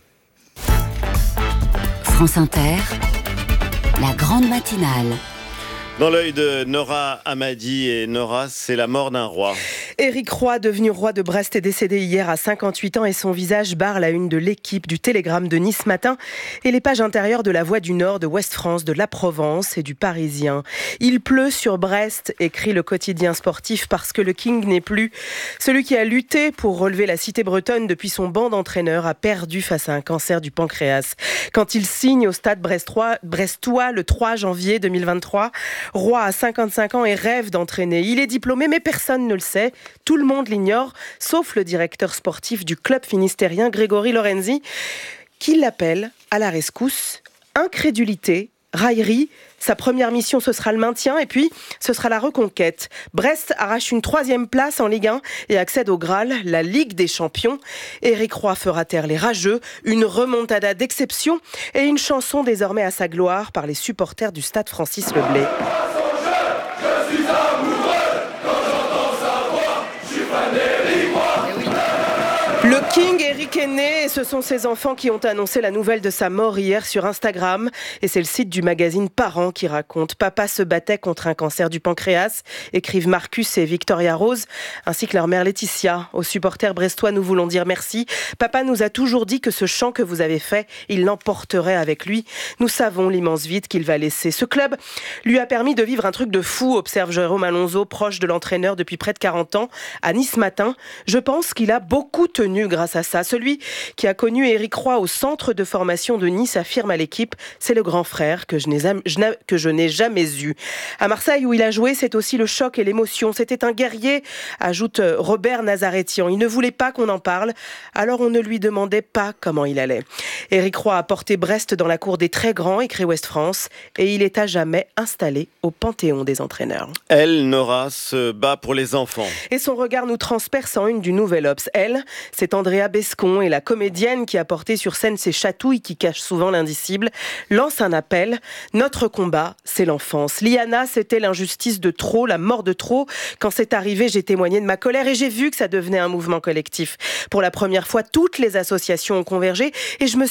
France Inter, la grande matinale. Dans l'œil de Nora Hamadi, et Nora, c'est la mort d'un roi. Éric Roy, devenu roi de Brest, est décédé hier à cinquante-huit ans et son visage barre la une de l'Équipe, du Télégramme de Nice Matin et les pages intérieures de La Voix du Nord, de Ouest France, de La Provence et du Parisien. Il pleut sur Brest, écrit le quotidien sportif, parce que le King n'est plus. Celui qui a lutté pour relever la cité bretonne depuis son banc d'entraîneur a perdu face à un cancer du pancréas. Quand il signe au stade brestois, brestois le trois janvier deux mille vingt-trois, Roy a cinquante-cinq ans et rêve d'entraîner. Il est diplômé, mais personne ne le sait. Tout le monde l'ignore, sauf le directeur sportif du club finistérien, Grégory Lorenzi, qui l'appelle à la rescousse. Incrédulité, raillerie. Sa première mission, ce sera le maintien et puis ce sera la reconquête. Brest arrache une troisième place en Ligue un et accède au Graal, la Ligue des Champions. Éric Roy fera taire les rageux, une remontada d'exception et une chanson désormais à sa gloire par les supporters du stade Francis Leblay. Je suis amoureux quand j'entends sa voix, je suis fan d'Éric Roy. Le King Éric est né et ce sont ses enfants qui ont annoncé la nouvelle de sa mort hier sur Instagram. Et c'est le site du magazine Parents qui raconte. Papa se battait contre un cancer du pancréas, écrivent Marcus et Victoria Rose, ainsi que leur mère Laetitia. Aux supporters brestois, nous voulons dire merci. Papa nous a toujours dit que ce chant que vous avez fait, il l'emporterait avec lui. Nous savons l'immense vide qu'il va laisser. Ce club lui a permis de vivre un truc de fou, observe Jérôme Alonso, proche de l'entraîneur depuis près de quarante ans, à Nice Matin. Je pense qu'il a beaucoup tenu grâce à ça. Celui qui a connu Éric Roy au centre de formation de Nice affirme à l'équipe, c'est le grand frère que je n'ai, que je n'ai jamais eu. À Marseille, où il a joué, c'est aussi le choc et l'émotion. C'était un guerrier, ajoute Robert Nazaretian. Il ne voulait pas qu'on en parle, alors on ne lui demandait pas comment il allait. Éric Roy a porté Brest dans la cour des très grands, écrit Ouest France, et il est à jamais installé au panthéon des entraîneurs. Elle, Nora, se bat pour les enfants. Et son regard nous transperce en une du Nouvel Obs. Elle, c'est Andrea Bescon et la comédienne qui a porté sur scène ces chatouilles qui cachent souvent l'indicible, lance un appel. Notre combat, c'est l'enfance. Liana, c'était l'injustice de trop, la mort de trop. Quand c'est arrivé, j'ai témoigné de ma colère et j'ai vu que ça devenait un mouvement collectif. Pour la première fois, toutes les associations ont convergé et je me suis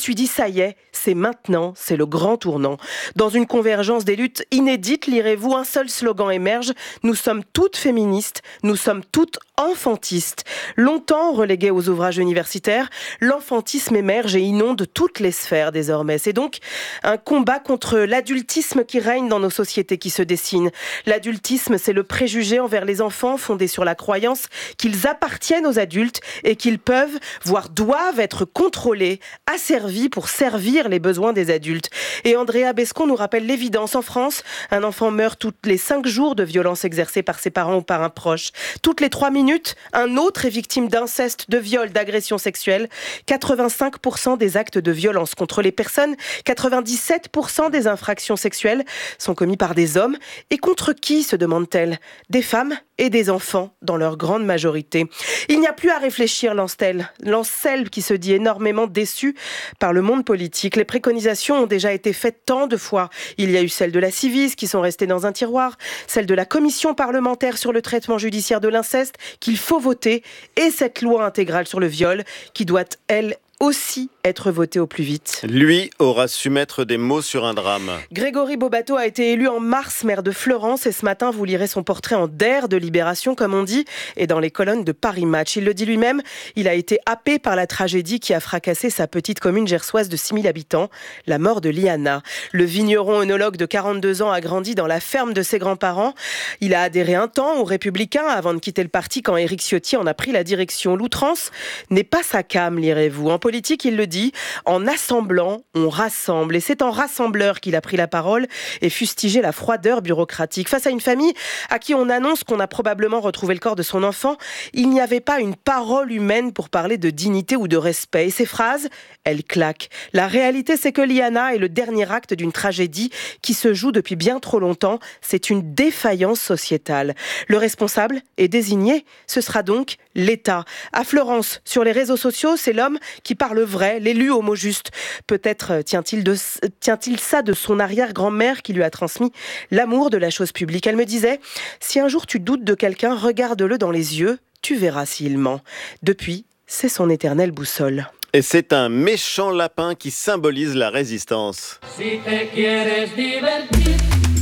suis dit, ça y est, c'est maintenant, c'est le grand tournant. Dans une convergence des luttes inédites, lirez-vous, un seul slogan émerge, nous sommes toutes féministes, nous sommes toutes enfantistes. Longtemps relégué aux ouvrages universitaires, l'enfantisme émerge et inonde toutes les sphères désormais. C'est donc un combat contre l'adultisme qui règne dans nos sociétés qui se dessine. L'adultisme, c'est le préjugé envers les enfants fondé sur la croyance qu'ils appartiennent aux adultes et qu'ils peuvent, voire doivent être contrôlés, asservis pour servir les besoins des adultes. Et Andrea Bescon nous rappelle l'évidence. En France, un enfant meurt toutes les cinq jours de violences exercées par ses parents ou par un proche. Toutes les trois minutes, un autre est victime d'inceste, de viol, d'agression sexuelle. quatre-vingt-cinq pour cent des actes de violence contre les personnes, quatre-vingt-dix-sept pour cent des infractions sexuelles sont commis par des hommes. Et contre qui, se demande-t-elle ? Des femmes et des enfants, dans leur grande majorité. Il n'y a plus à réfléchir, lance-t-elle. Lance-t-elle qui se dit énormément déçue par le monde politique. Les préconisations ont déjà été faites tant de fois. Il y a eu celles de la Civis qui sont restées dans un tiroir, celle de la commission parlementaire sur le traitement judiciaire de l'inceste qu'il faut voter, et cette loi intégrale sur le viol qui doit, elle, aussi être voté au plus vite. Lui aura su mettre des mots sur un drame. Grégory Bobato a été élu en mars maire de Florence et ce matin vous lirez son portrait en D E R de Libération comme on dit et dans les colonnes de Paris Match. Il le dit lui-même, il a été happé par la tragédie qui a fracassé sa petite commune gersoise de six mille habitants, la mort de Liana. Le vigneron œnologue de quarante-deux ans a grandi dans la ferme de ses grands-parents. Il a adhéré un temps aux Républicains avant de quitter le parti quand Éric Ciotti en a pris la direction. L'outrance n'est pas sa came, lirez-vous. En politique, il le dit, en assemblant, on rassemble. Et c'est en rassembleur qu'il a pris la parole et fustigé la froideur bureaucratique. Face à une famille à qui on annonce qu'on a probablement retrouvé le corps de son enfant, il n'y avait pas une parole humaine pour parler de dignité ou de respect. Et ces phrases, elles claquent. La réalité, c'est que Liana est le dernier acte d'une tragédie qui se joue depuis bien trop longtemps. C'est une défaillance sociétale. Le responsable est désigné. Ce sera donc l'État. À Florence, sur les réseaux sociaux, c'est l'homme qui parle vrai, l'élu au mot juste. Peut-être tient-il, de, tient-il ça de son arrière-grand-mère qui lui a transmis l'amour de la chose publique. Elle me disait, si un jour tu doutes de quelqu'un, regarde-le dans les yeux, tu verras s'il ment. Depuis, c'est son éternelle boussole. Et c'est un méchant lapin qui symbolise la résistance. Si te quieres divertir.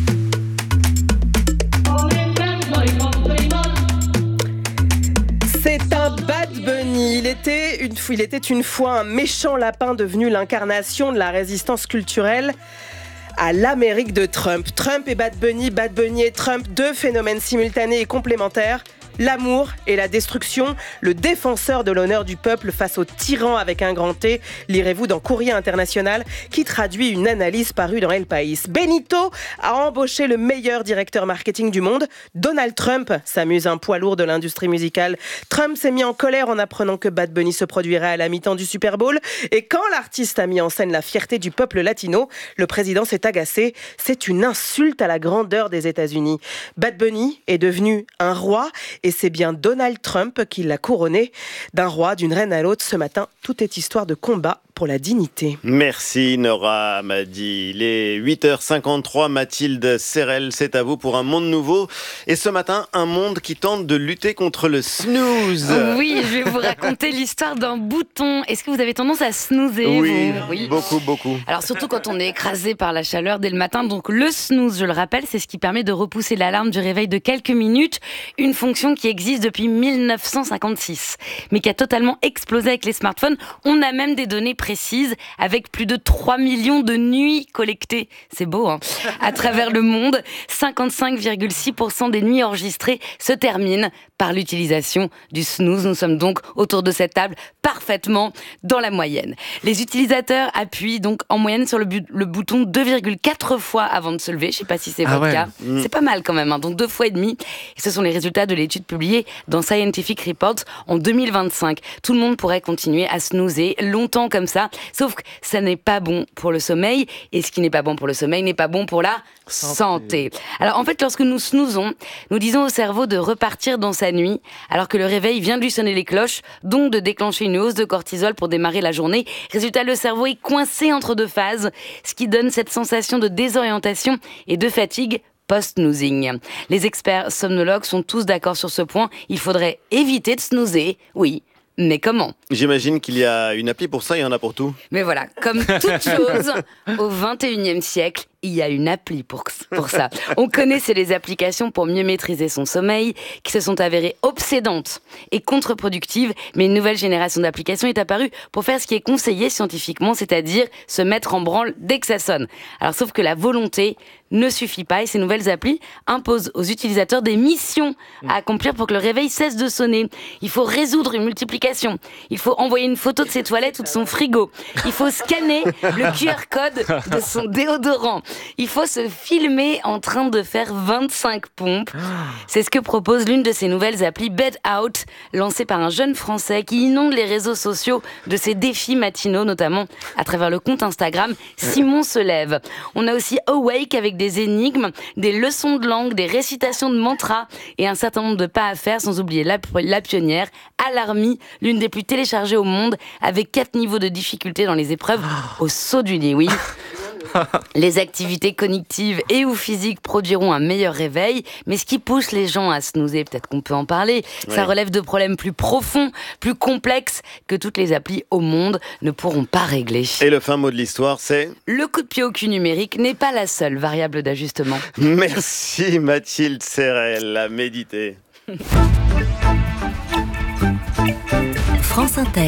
C'est un Bad Bunny. Il était, une, il était une fois un méchant lapin devenu l'incarnation de la résistance culturelle à l'Amérique de Trump. Trump et Bad Bunny, Bad Bunny et Trump, deux phénomènes simultanés et complémentaires. L'amour et la destruction, le défenseur de l'honneur du peuple face au tyran avec un grand T, lirez-vous dans Courrier International, qui traduit une analyse parue dans El País. Benito a embauché le meilleur directeur marketing du monde. Donald Trump s'amuse un poids lourd de l'industrie musicale. Trump s'est mis en colère en apprenant que Bad Bunny se produirait à la mi-temps du Super Bowl. Et quand l'artiste a mis en scène la fierté du peuple latino, le président s'est agacé. C'est une insulte à la grandeur des États-Unis. Bad Bunny est devenu un roi et c'est bien Donald Trump qui l'a couronné. D'un roi, d'une reine à l'autre, ce matin, tout est histoire de combat pour la dignité. Merci Nora Madi. Il est huit heures cinquante-trois, Mathilde Serrel, c'est à vous pour un monde nouveau. Et ce matin, un monde qui tente de lutter contre le snooze. Oui, je vais vous raconter l'histoire d'un bouton. Est-ce que vous avez tendance à snoozer oui, vous oui, beaucoup, beaucoup. Alors surtout quand on est écrasé par la chaleur dès le matin. Donc le snooze, je le rappelle, c'est ce qui permet de repousser l'alarme du réveil de quelques minutes. Une fonction qui existe depuis mille neuf cent cinquante-six, mais qui a totalement explosé avec les smartphones. On a même des données précises, avec plus de trois millions de nuits collectées. C'est beau, hein. À travers le monde, cinquante-cinq virgule six pour cent des nuits enregistrées se terminent par l'utilisation du snooze. Nous sommes donc autour de cette table parfaitement dans la moyenne. Les utilisateurs appuient donc en moyenne sur le, bu- le bouton deux virgule quatre fois avant de se lever. Je ne sais pas si c'est ah votre ouais. cas. Mmh. C'est pas mal quand même, hein. Donc deux fois et demi. Et ce sont les résultats de l'étude publiée dans Scientific Reports en deux mille vingt-cinq. Tout le monde pourrait continuer à snoozer longtemps comme ça, sauf que ça n'est pas bon pour le sommeil, et ce qui n'est pas bon pour le sommeil n'est pas bon pour la santé. santé. Alors en fait, lorsque nous snoozons, nous disons au cerveau de repartir dans sa nuit, alors que le réveil vient de lui sonner les cloches, donc de déclencher une hausse de cortisol pour démarrer la journée. Résultat, le cerveau est coincé entre deux phases, ce qui donne cette sensation de désorientation et de fatigue post-snoozing. Les experts somnologues sont tous d'accord sur ce point. Il faudrait éviter de snoozer, oui, Mais comment ? J'imagine qu'il y a une appli pour ça, il y en a pour tout. Mais voilà, comme toute chose, au vingt et unième siècle, il y a une appli pour, pour ça. On connaissait les applications pour mieux maîtriser son sommeil, qui se sont avérées obsédantes et contre-productives, mais une nouvelle génération d'applications est apparue pour faire ce qui est conseillé scientifiquement, c'est-à-dire se mettre en branle dès que ça sonne. Alors sauf que la volonté ne suffit pas et ces nouvelles applis imposent aux utilisateurs des missions à accomplir pour que le réveil cesse de sonner. Il faut résoudre une multiplication, il faut envoyer une photo de ses toilettes ou de son frigo, il faut scanner le Q R code de son déodorant, il faut se filmer en train de faire vingt-cinq pompes. C'est ce que propose l'une de ces nouvelles applis Bed Out, lancée par un jeune Français qui inonde les réseaux sociaux de ses défis matinaux, notamment à travers le compte Instagram Simon se lève. On a aussi Awake avec des énigmes, des leçons de langue, des récitations de mantras et un certain nombre de pas à faire, sans oublier la, la pionnière, Alarmy, l'une des plus téléchargées au monde, avec quatre niveaux de difficulté dans les épreuves au saut du lit, oui. Les activités cognitives et ou physiques produiront un meilleur réveil, mais ce qui pousse les gens à snoozer, peut-être qu'on peut en parler, oui. Ça relève de problèmes plus profonds, plus complexes, que toutes les applis au monde ne pourront pas régler. Et le fin mot de l'histoire, c'est ? Le coup de pied au cul numérique n'est pas la seule variable d'ajustement. Merci Mathilde Serrel, à méditer. France Inter.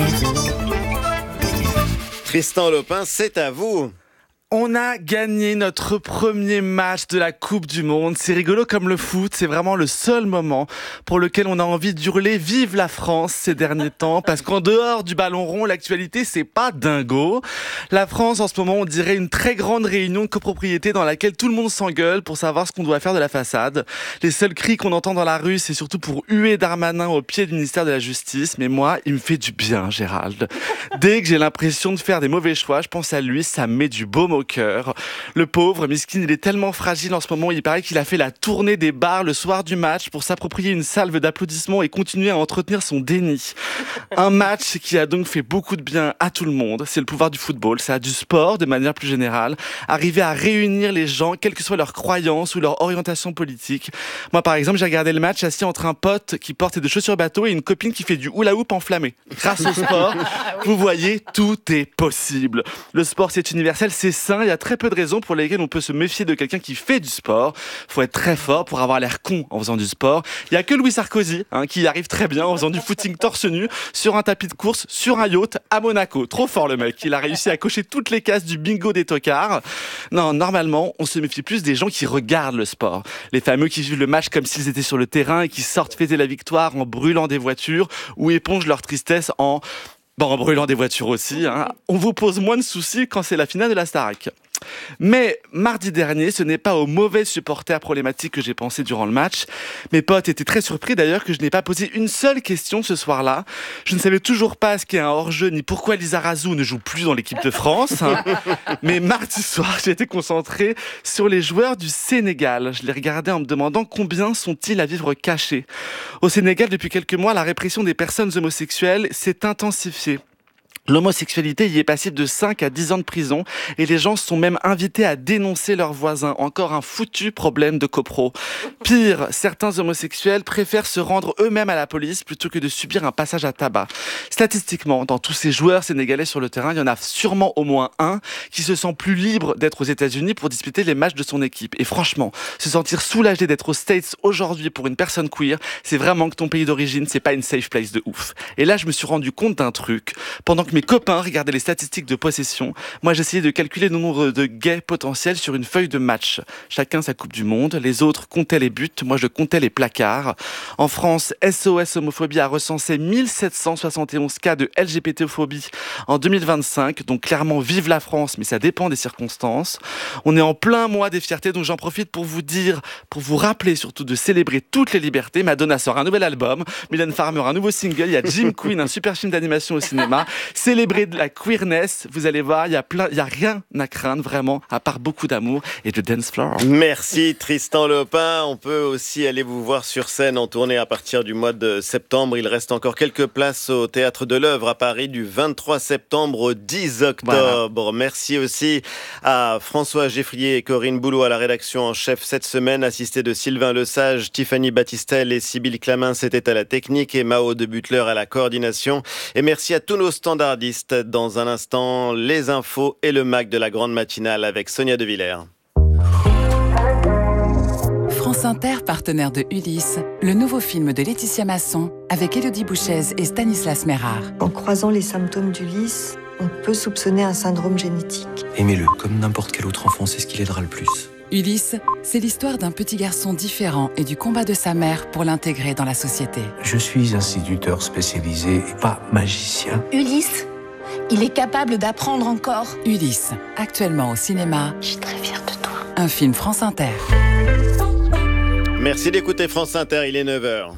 Tristan Lopin, c'est à vous. On a gagné notre premier match de la Coupe du Monde. C'est rigolo comme le foot, c'est vraiment le seul moment pour lequel on a envie d'hurler « Vive la France » ces derniers temps, parce qu'en dehors du ballon rond, l'actualité, c'est pas dingo. La France, en ce moment, on dirait une très grande réunion de copropriété dans laquelle tout le monde s'engueule pour savoir ce qu'on doit faire de la façade. Les seuls cris qu'on entend dans la rue, c'est surtout pour huer Darmanin au pied du ministère de la Justice. Mais moi, il me fait du bien, Gérald. Dès que j'ai l'impression de faire des mauvais choix, je pense à lui, ça me met du baume au cœur. Le pauvre, Miskin, il est tellement fragile en ce moment, il paraît qu'il a fait la tournée des bars le soir du match pour s'approprier une salve d'applaudissements et continuer à entretenir son déni. Un match qui a donc fait beaucoup de bien à tout le monde. C'est le pouvoir du football, ça a du sport de manière plus générale. Arriver à réunir les gens, quelles que soient leurs croyances ou leur orientation politique. Moi, par exemple, j'ai regardé le match assis entre un pote qui porte des chaussures bateau et une copine qui fait du hula hoop enflammé. Grâce au sport, vous voyez, tout est possible. Le sport, c'est universel, c'est sain. Il y a très peu de raisons pour lesquelles on peut se méfier de quelqu'un qui fait du sport. Faut être très fort pour avoir l'air con en faisant du sport. Il y a que Louis Sarkozy hein, qui y arrive très bien en faisant du footing torse nu sur un tapis de course, sur un yacht à Monaco. Trop fort le mec. Il a réussi à cocher toutes les cases du bingo des tocards. Non, normalement, on se méfie plus des gens qui regardent le sport. Les fameux qui vivent le match comme s'ils étaient sur le terrain et qui sortent fêter la victoire en brûlant des voitures ou épongent leur tristesse en... Bon, en brûlant des voitures aussi, hein. On vous pose moins de soucis quand c'est la finale de la Starac. Mais mardi dernier, ce n'est pas aux mauvais supporters problématiques que j'ai pensé durant le match. Mes potes étaient très surpris d'ailleurs que je n'ai pas posé une seule question ce soir-là. Je ne savais toujours pas ce qu'est un hors-jeu ni pourquoi Lizarazu ne joue plus dans l'équipe de France. Hein. Mais mardi soir, j'ai été concentré sur les joueurs du Sénégal. Je les regardais en me demandant combien sont-ils à vivre cachés. Au Sénégal, depuis quelques mois, la répression des personnes homosexuelles s'est intensifiée. L'homosexualité y est passible de cinq à dix ans de prison et les gens sont même invités à dénoncer leurs voisins. Encore un foutu problème de copro. Pire, certains homosexuels préfèrent se rendre eux-mêmes à la police plutôt que de subir un passage à tabac. Statistiquement, dans tous ces joueurs sénégalais sur le terrain, il y en a sûrement au moins un qui se sent plus libre d'être aux États-Unis pour disputer les matchs de son équipe. Et franchement, se sentir soulagé d'être aux States aujourd'hui pour une personne queer, c'est vraiment que ton pays d'origine, c'est pas une safe place de ouf. Et là, je me suis rendu compte d'un truc. Pendant que mes copains regardaient les statistiques de possession, moi j'essayais de calculer le nombre de gays potentiels sur une feuille de match. Chacun sa coupe du monde, les autres comptaient les buts, moi je comptais les placards. En France, S O S Homophobie a recensé mille sept cent soixante et onze cas de L G B T phobie en deux mille vingt-cinq, donc clairement vive la France, mais ça dépend des circonstances. On est en plein mois des fiertés, donc j'en profite pour vous dire, pour vous rappeler surtout de célébrer toutes les libertés. Madonna sort un nouvel album, Mylène Farmer un nouveau single, il y a Jim Queen, un super film d'animation au cinéma. célébrer de la queerness. Vous allez voir, il y a plein, il y a rien à craindre vraiment, à part beaucoup d'amour et de dance floor. Merci Tristan Lopin. On peut aussi aller vous voir sur scène en tournée à partir du mois de septembre. Il reste encore quelques places au Théâtre de l'Œuvre à Paris du vingt-trois septembre au dix octobre. Voilà. Merci aussi à François Geffrier et Corinne Boulot à la rédaction en chef cette semaine, assisté de Sylvain Lesage, Tiffany Battistel et Sybille Clamin, c'était à la technique et Mao de Butler à la coordination. Et merci à tous nos standardistes. Dans un instant, les infos et le Mac de la grande matinale avec Sonia De Villers. France Inter, partenaire de Ulysse, le nouveau film de Laetitia Masson avec Élodie Bouchez et Stanislas Mérard. En croisant les symptômes d'Ulysse, on peut soupçonner un syndrome génétique. Aimez-le, comme n'importe quel autre enfant, c'est ce qui l'aidera le plus. Ulysse, c'est l'histoire d'un petit garçon différent et du combat de sa mère pour l'intégrer dans la société. Je suis instituteur spécialisé et pas magicien. Ulysse, il est capable d'apprendre encore. Ulysse, actuellement au cinéma. Je suis très fière de toi. Un film France Inter. Merci d'écouter France Inter, il est neuf heures.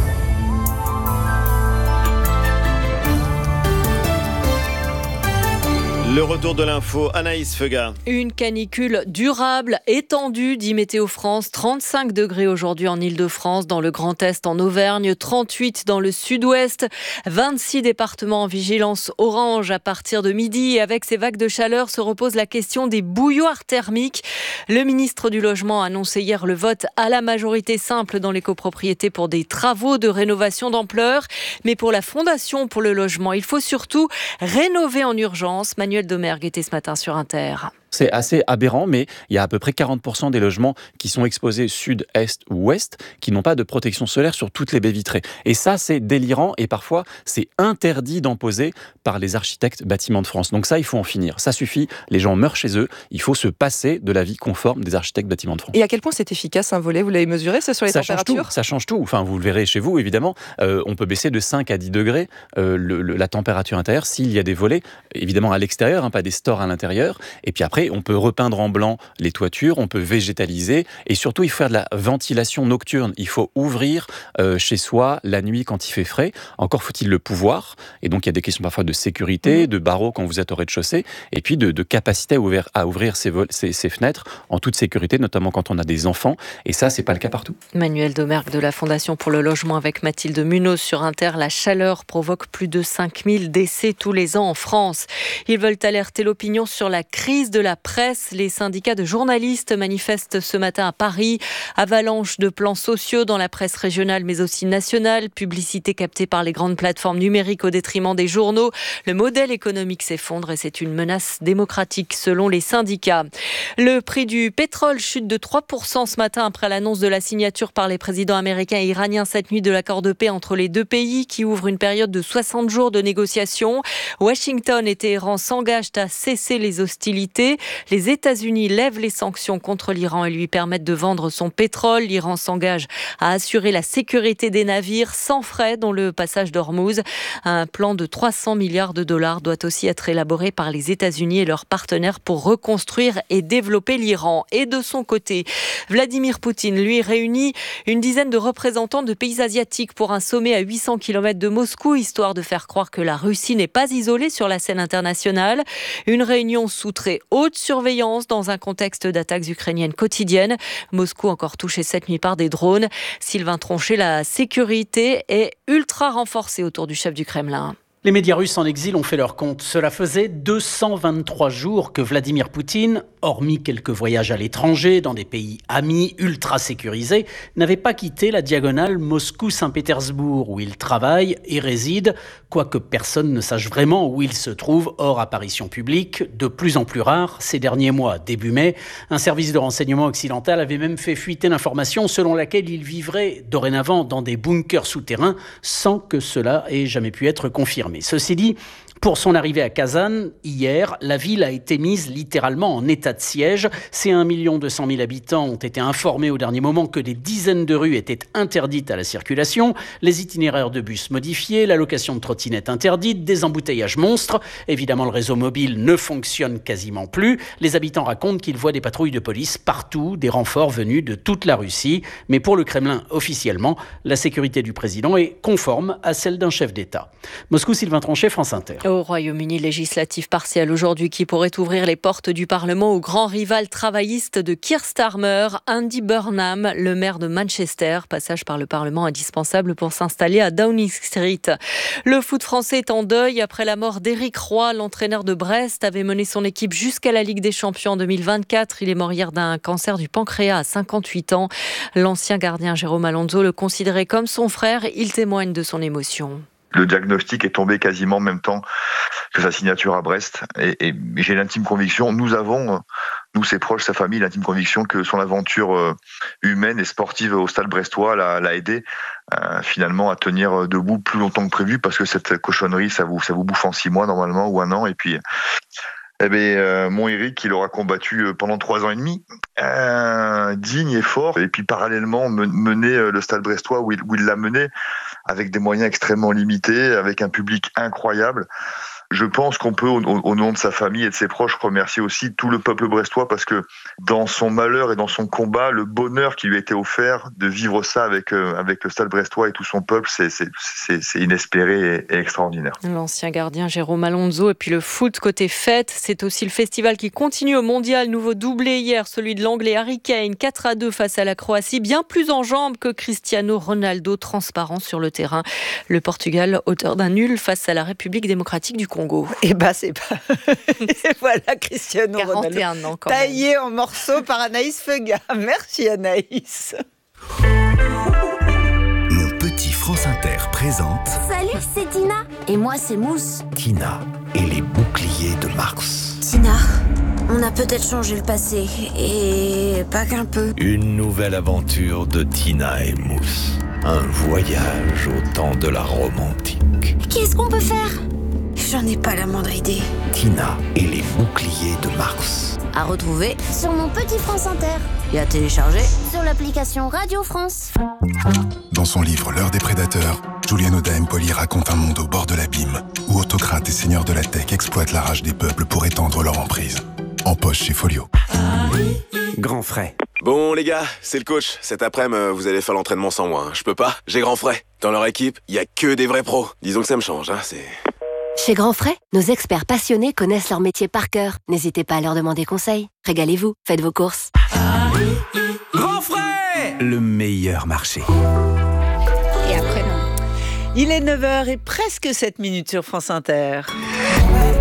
Le retour de l'info, Anaïs Feuga. Une canicule durable, étendue, dit Météo France. trente-cinq degrés aujourd'hui en Ile-de-France, dans le Grand Est, en Auvergne, trente-huit dans le Sud-Ouest, vingt-six départements en vigilance orange à partir de midi. Et avec ces vagues de chaleur se repose la question des bouilloires thermiques. Le ministre du Logement a annoncé hier le vote à la majorité simple dans les copropriétés pour des travaux de rénovation d'ampleur. Mais pour la Fondation pour le logement, il faut surtout rénover en urgence. Manuel Domergue était ce matin sur Inter. C'est assez aberrant, mais il y a à peu près quarante pour cent des logements qui sont exposés sud, est ou ouest, qui n'ont pas de protection solaire sur toutes les baies vitrées. Et ça, c'est délirant et parfois, c'est interdit d'imposer par les architectes bâtiments de France. Donc ça, il faut en finir. Ça suffit, les gens meurent chez eux, il faut se passer de l'avis conforme des architectes bâtiments de France. Et à quel point c'est efficace un volet ? Vous l'avez mesuré, ça, sur les ça températures ? change tout, Ça change tout. Enfin, vous le verrez chez vous, évidemment. Euh, on peut baisser de cinq à dix degrés euh, le, le, la température intérieure s'il y a des volets, évidemment à l'extérieur, hein, pas des stores à l'intérieur. Et puis après, on peut repeindre en blanc les toitures, on peut végétaliser et surtout il faut faire de la ventilation nocturne. Il faut ouvrir euh, chez soi la nuit quand il fait frais. Encore faut-il le pouvoir. Et donc il y a des questions parfois de sécurité, mmh. de barreaux quand vous êtes au rez-de-chaussée et puis de, de capacité à ouvrir, à ouvrir ses, vol- ses, ses fenêtres en toute sécurité, notamment quand on a des enfants. Et ça, c'est pas le cas partout. Manuel Domergue de la Fondation pour le logement avec Mathilde Munoz sur Inter. La chaleur provoque plus de cinq mille décès tous les ans en France. Ils veulent alerter l'opinion sur la crise de la presse. Les syndicats de journalistes manifestent ce matin à Paris. Avalanche de plans sociaux dans la presse régionale mais aussi nationale. Publicité captée par les grandes plateformes numériques au détriment des journaux. Le modèle économique s'effondre et c'est une menace démocratique selon les syndicats. Le prix du pétrole chute de trois pour cent ce matin après l'annonce de la signature par les présidents américains et iraniens cette nuit de l'accord de paix entre les deux pays qui ouvre une période de soixante jours de négociations. Washington et Téhéran s'engagent à cesser les hostilités. Les États-Unis lèvent les sanctions contre l'Iran et lui permettent de vendre son pétrole. L'Iran s'engage à assurer la sécurité des navires sans frais dans le passage d'Ormuz. Un plan de trois cents milliards de dollars doit aussi être élaboré par les États-Unis et leurs partenaires pour reconstruire et développer l'Iran. Et de son côté, Vladimir Poutine, lui, réunit une dizaine de représentants de pays asiatiques pour un sommet à huit cents kilomètres de Moscou, histoire de faire croire que la Russie n'est pas isolée sur la scène internationale. Une réunion sous très haute surveillance dans un contexte d'attaques ukrainiennes quotidiennes. Moscou encore touché cette nuit par des drones. Sylvain Tronchet, la sécurité est ultra renforcée autour du chef du Kremlin. Les médias russes en exil ont fait leur compte. Cela faisait deux cent vingt-trois jours que Vladimir Poutine, hormis quelques voyages à l'étranger dans des pays amis ultra sécurisés, n'avait pas quitté la diagonale Moscou-Saint-Pétersbourg où il travaille et réside, quoique personne ne sache vraiment où il se trouve hors apparition publique, de plus en plus rare ces derniers mois. Début mai, un service de renseignement occidental avait même fait fuiter l'information selon laquelle il vivrait dorénavant dans des bunkers souterrains sans que cela ait jamais pu être confirmé. Ceci dit, pour son arrivée à Kazan, hier, la ville a été mise littéralement en état de siège. Ces un million deux cent mille habitants ont été informés au dernier moment que des dizaines de rues étaient interdites à la circulation, les itinéraires de bus modifiés, la location de trottinettes interdite, des embouteillages monstres. Évidemment, le réseau mobile ne fonctionne quasiment plus. Les habitants racontent qu'ils voient des patrouilles de police partout, des renforts venus de toute la Russie. Mais pour le Kremlin, officiellement, la sécurité du président est conforme à celle d'un chef d'État. Moscou, Sylvain Tronchet, France Inter. Au Royaume-Uni, législative partielle aujourd'hui qui pourrait ouvrir les portes du Parlement au grand rival travailliste de Keir Starmer, Andy Burnham, le maire de Manchester. Passage par le Parlement indispensable pour s'installer à Downing Street. Le foot français est en deuil après la mort d'Éric Roy. L'entraîneur de Brest avait mené son équipe jusqu'à la Ligue des Champions en deux mille vingt-quatre. Il est mort hier d'un cancer du pancréas à cinquante-huit ans. L'ancien gardien Jérôme Alonso le considérait comme son frère. Il témoigne de son émotion. Le diagnostic est tombé quasiment en même temps que sa signature à Brest. Et, et j'ai l'intime conviction, nous avons, nous ses proches, sa famille, l'intime conviction que son aventure humaine et sportive au Stade brestois l'a, l'a aidé euh, finalement à tenir debout plus longtemps que prévu, parce que cette cochonnerie, ça vous, ça vous bouffe en six mois normalement ou un an. Et puis, eh bien, euh, mon Eric, il aura combattu pendant trois ans et demi, euh, digne et fort, et puis parallèlement mener le Stade brestois où il, où il l'a mené, avec des moyens extrêmement limités, avec un public incroyable. Je pense qu'on peut, au, au nom de sa famille et de ses proches, remercier aussi tout le peuple brestois, parce que dans son malheur et dans son combat, le bonheur qui lui a été offert de vivre ça avec, euh, avec le Stade brestois et tout son peuple, c'est, c'est, c'est, c'est inespéré et, et extraordinaire. L'ancien gardien Jérôme Alonso. Et puis le foot côté fête, c'est aussi le festival qui continue au mondial. Nouveau doublé hier, celui de l'anglais Harry Kane, quatre à deux face à la Croatie, bien plus en jambes que Cristiano Ronaldo, transparent sur le terrain. Le Portugal, auteur d'un nul face à la République démocratique du Congo. Et bah c'est pas. Et voilà Cristiano Ronaldo. quarante et un ans quand taillé même. en morceaux par Anaïs Feuga. Merci Anaïs. Mon petit France Inter présente Salut, c'est Tina. Et moi, c'est Mousse. Tina et les boucliers de Mars. Tina, on a peut-être changé le passé. Et pas qu'un peu. Une nouvelle aventure de Tina et Mousse. Un voyage au temps de la Rome antique. Qu'est-ce qu'on peut faire ? J'en ai pas la moindre idée. Tina et les boucliers de Mars. À retrouver sur mon petit France Inter. Et à télécharger sur l'application Radio France. Dans son livre L'heure des prédateurs, Julian Oda Empoli raconte un monde au bord de l'abîme, où autocrates et seigneurs de la tech exploitent la rage des peuples pour étendre leur emprise. En poche chez Folio. Grand frais. Bon les gars, c'est le coach. Cet après-midi, vous allez faire l'entraînement sans moi. Hein. Je peux pas, j'ai grand frais. Dans leur équipe, il y a que des vrais pros. Disons que ça me change, hein, c'est... Chez Grand Frais, nos experts passionnés connaissent leur métier par cœur. N'hésitez pas à leur demander conseil. Régalez-vous, faites vos courses. Grand Frais, le meilleur marché. Et après, non. Il est neuf heures et presque sept minutes sur France Inter.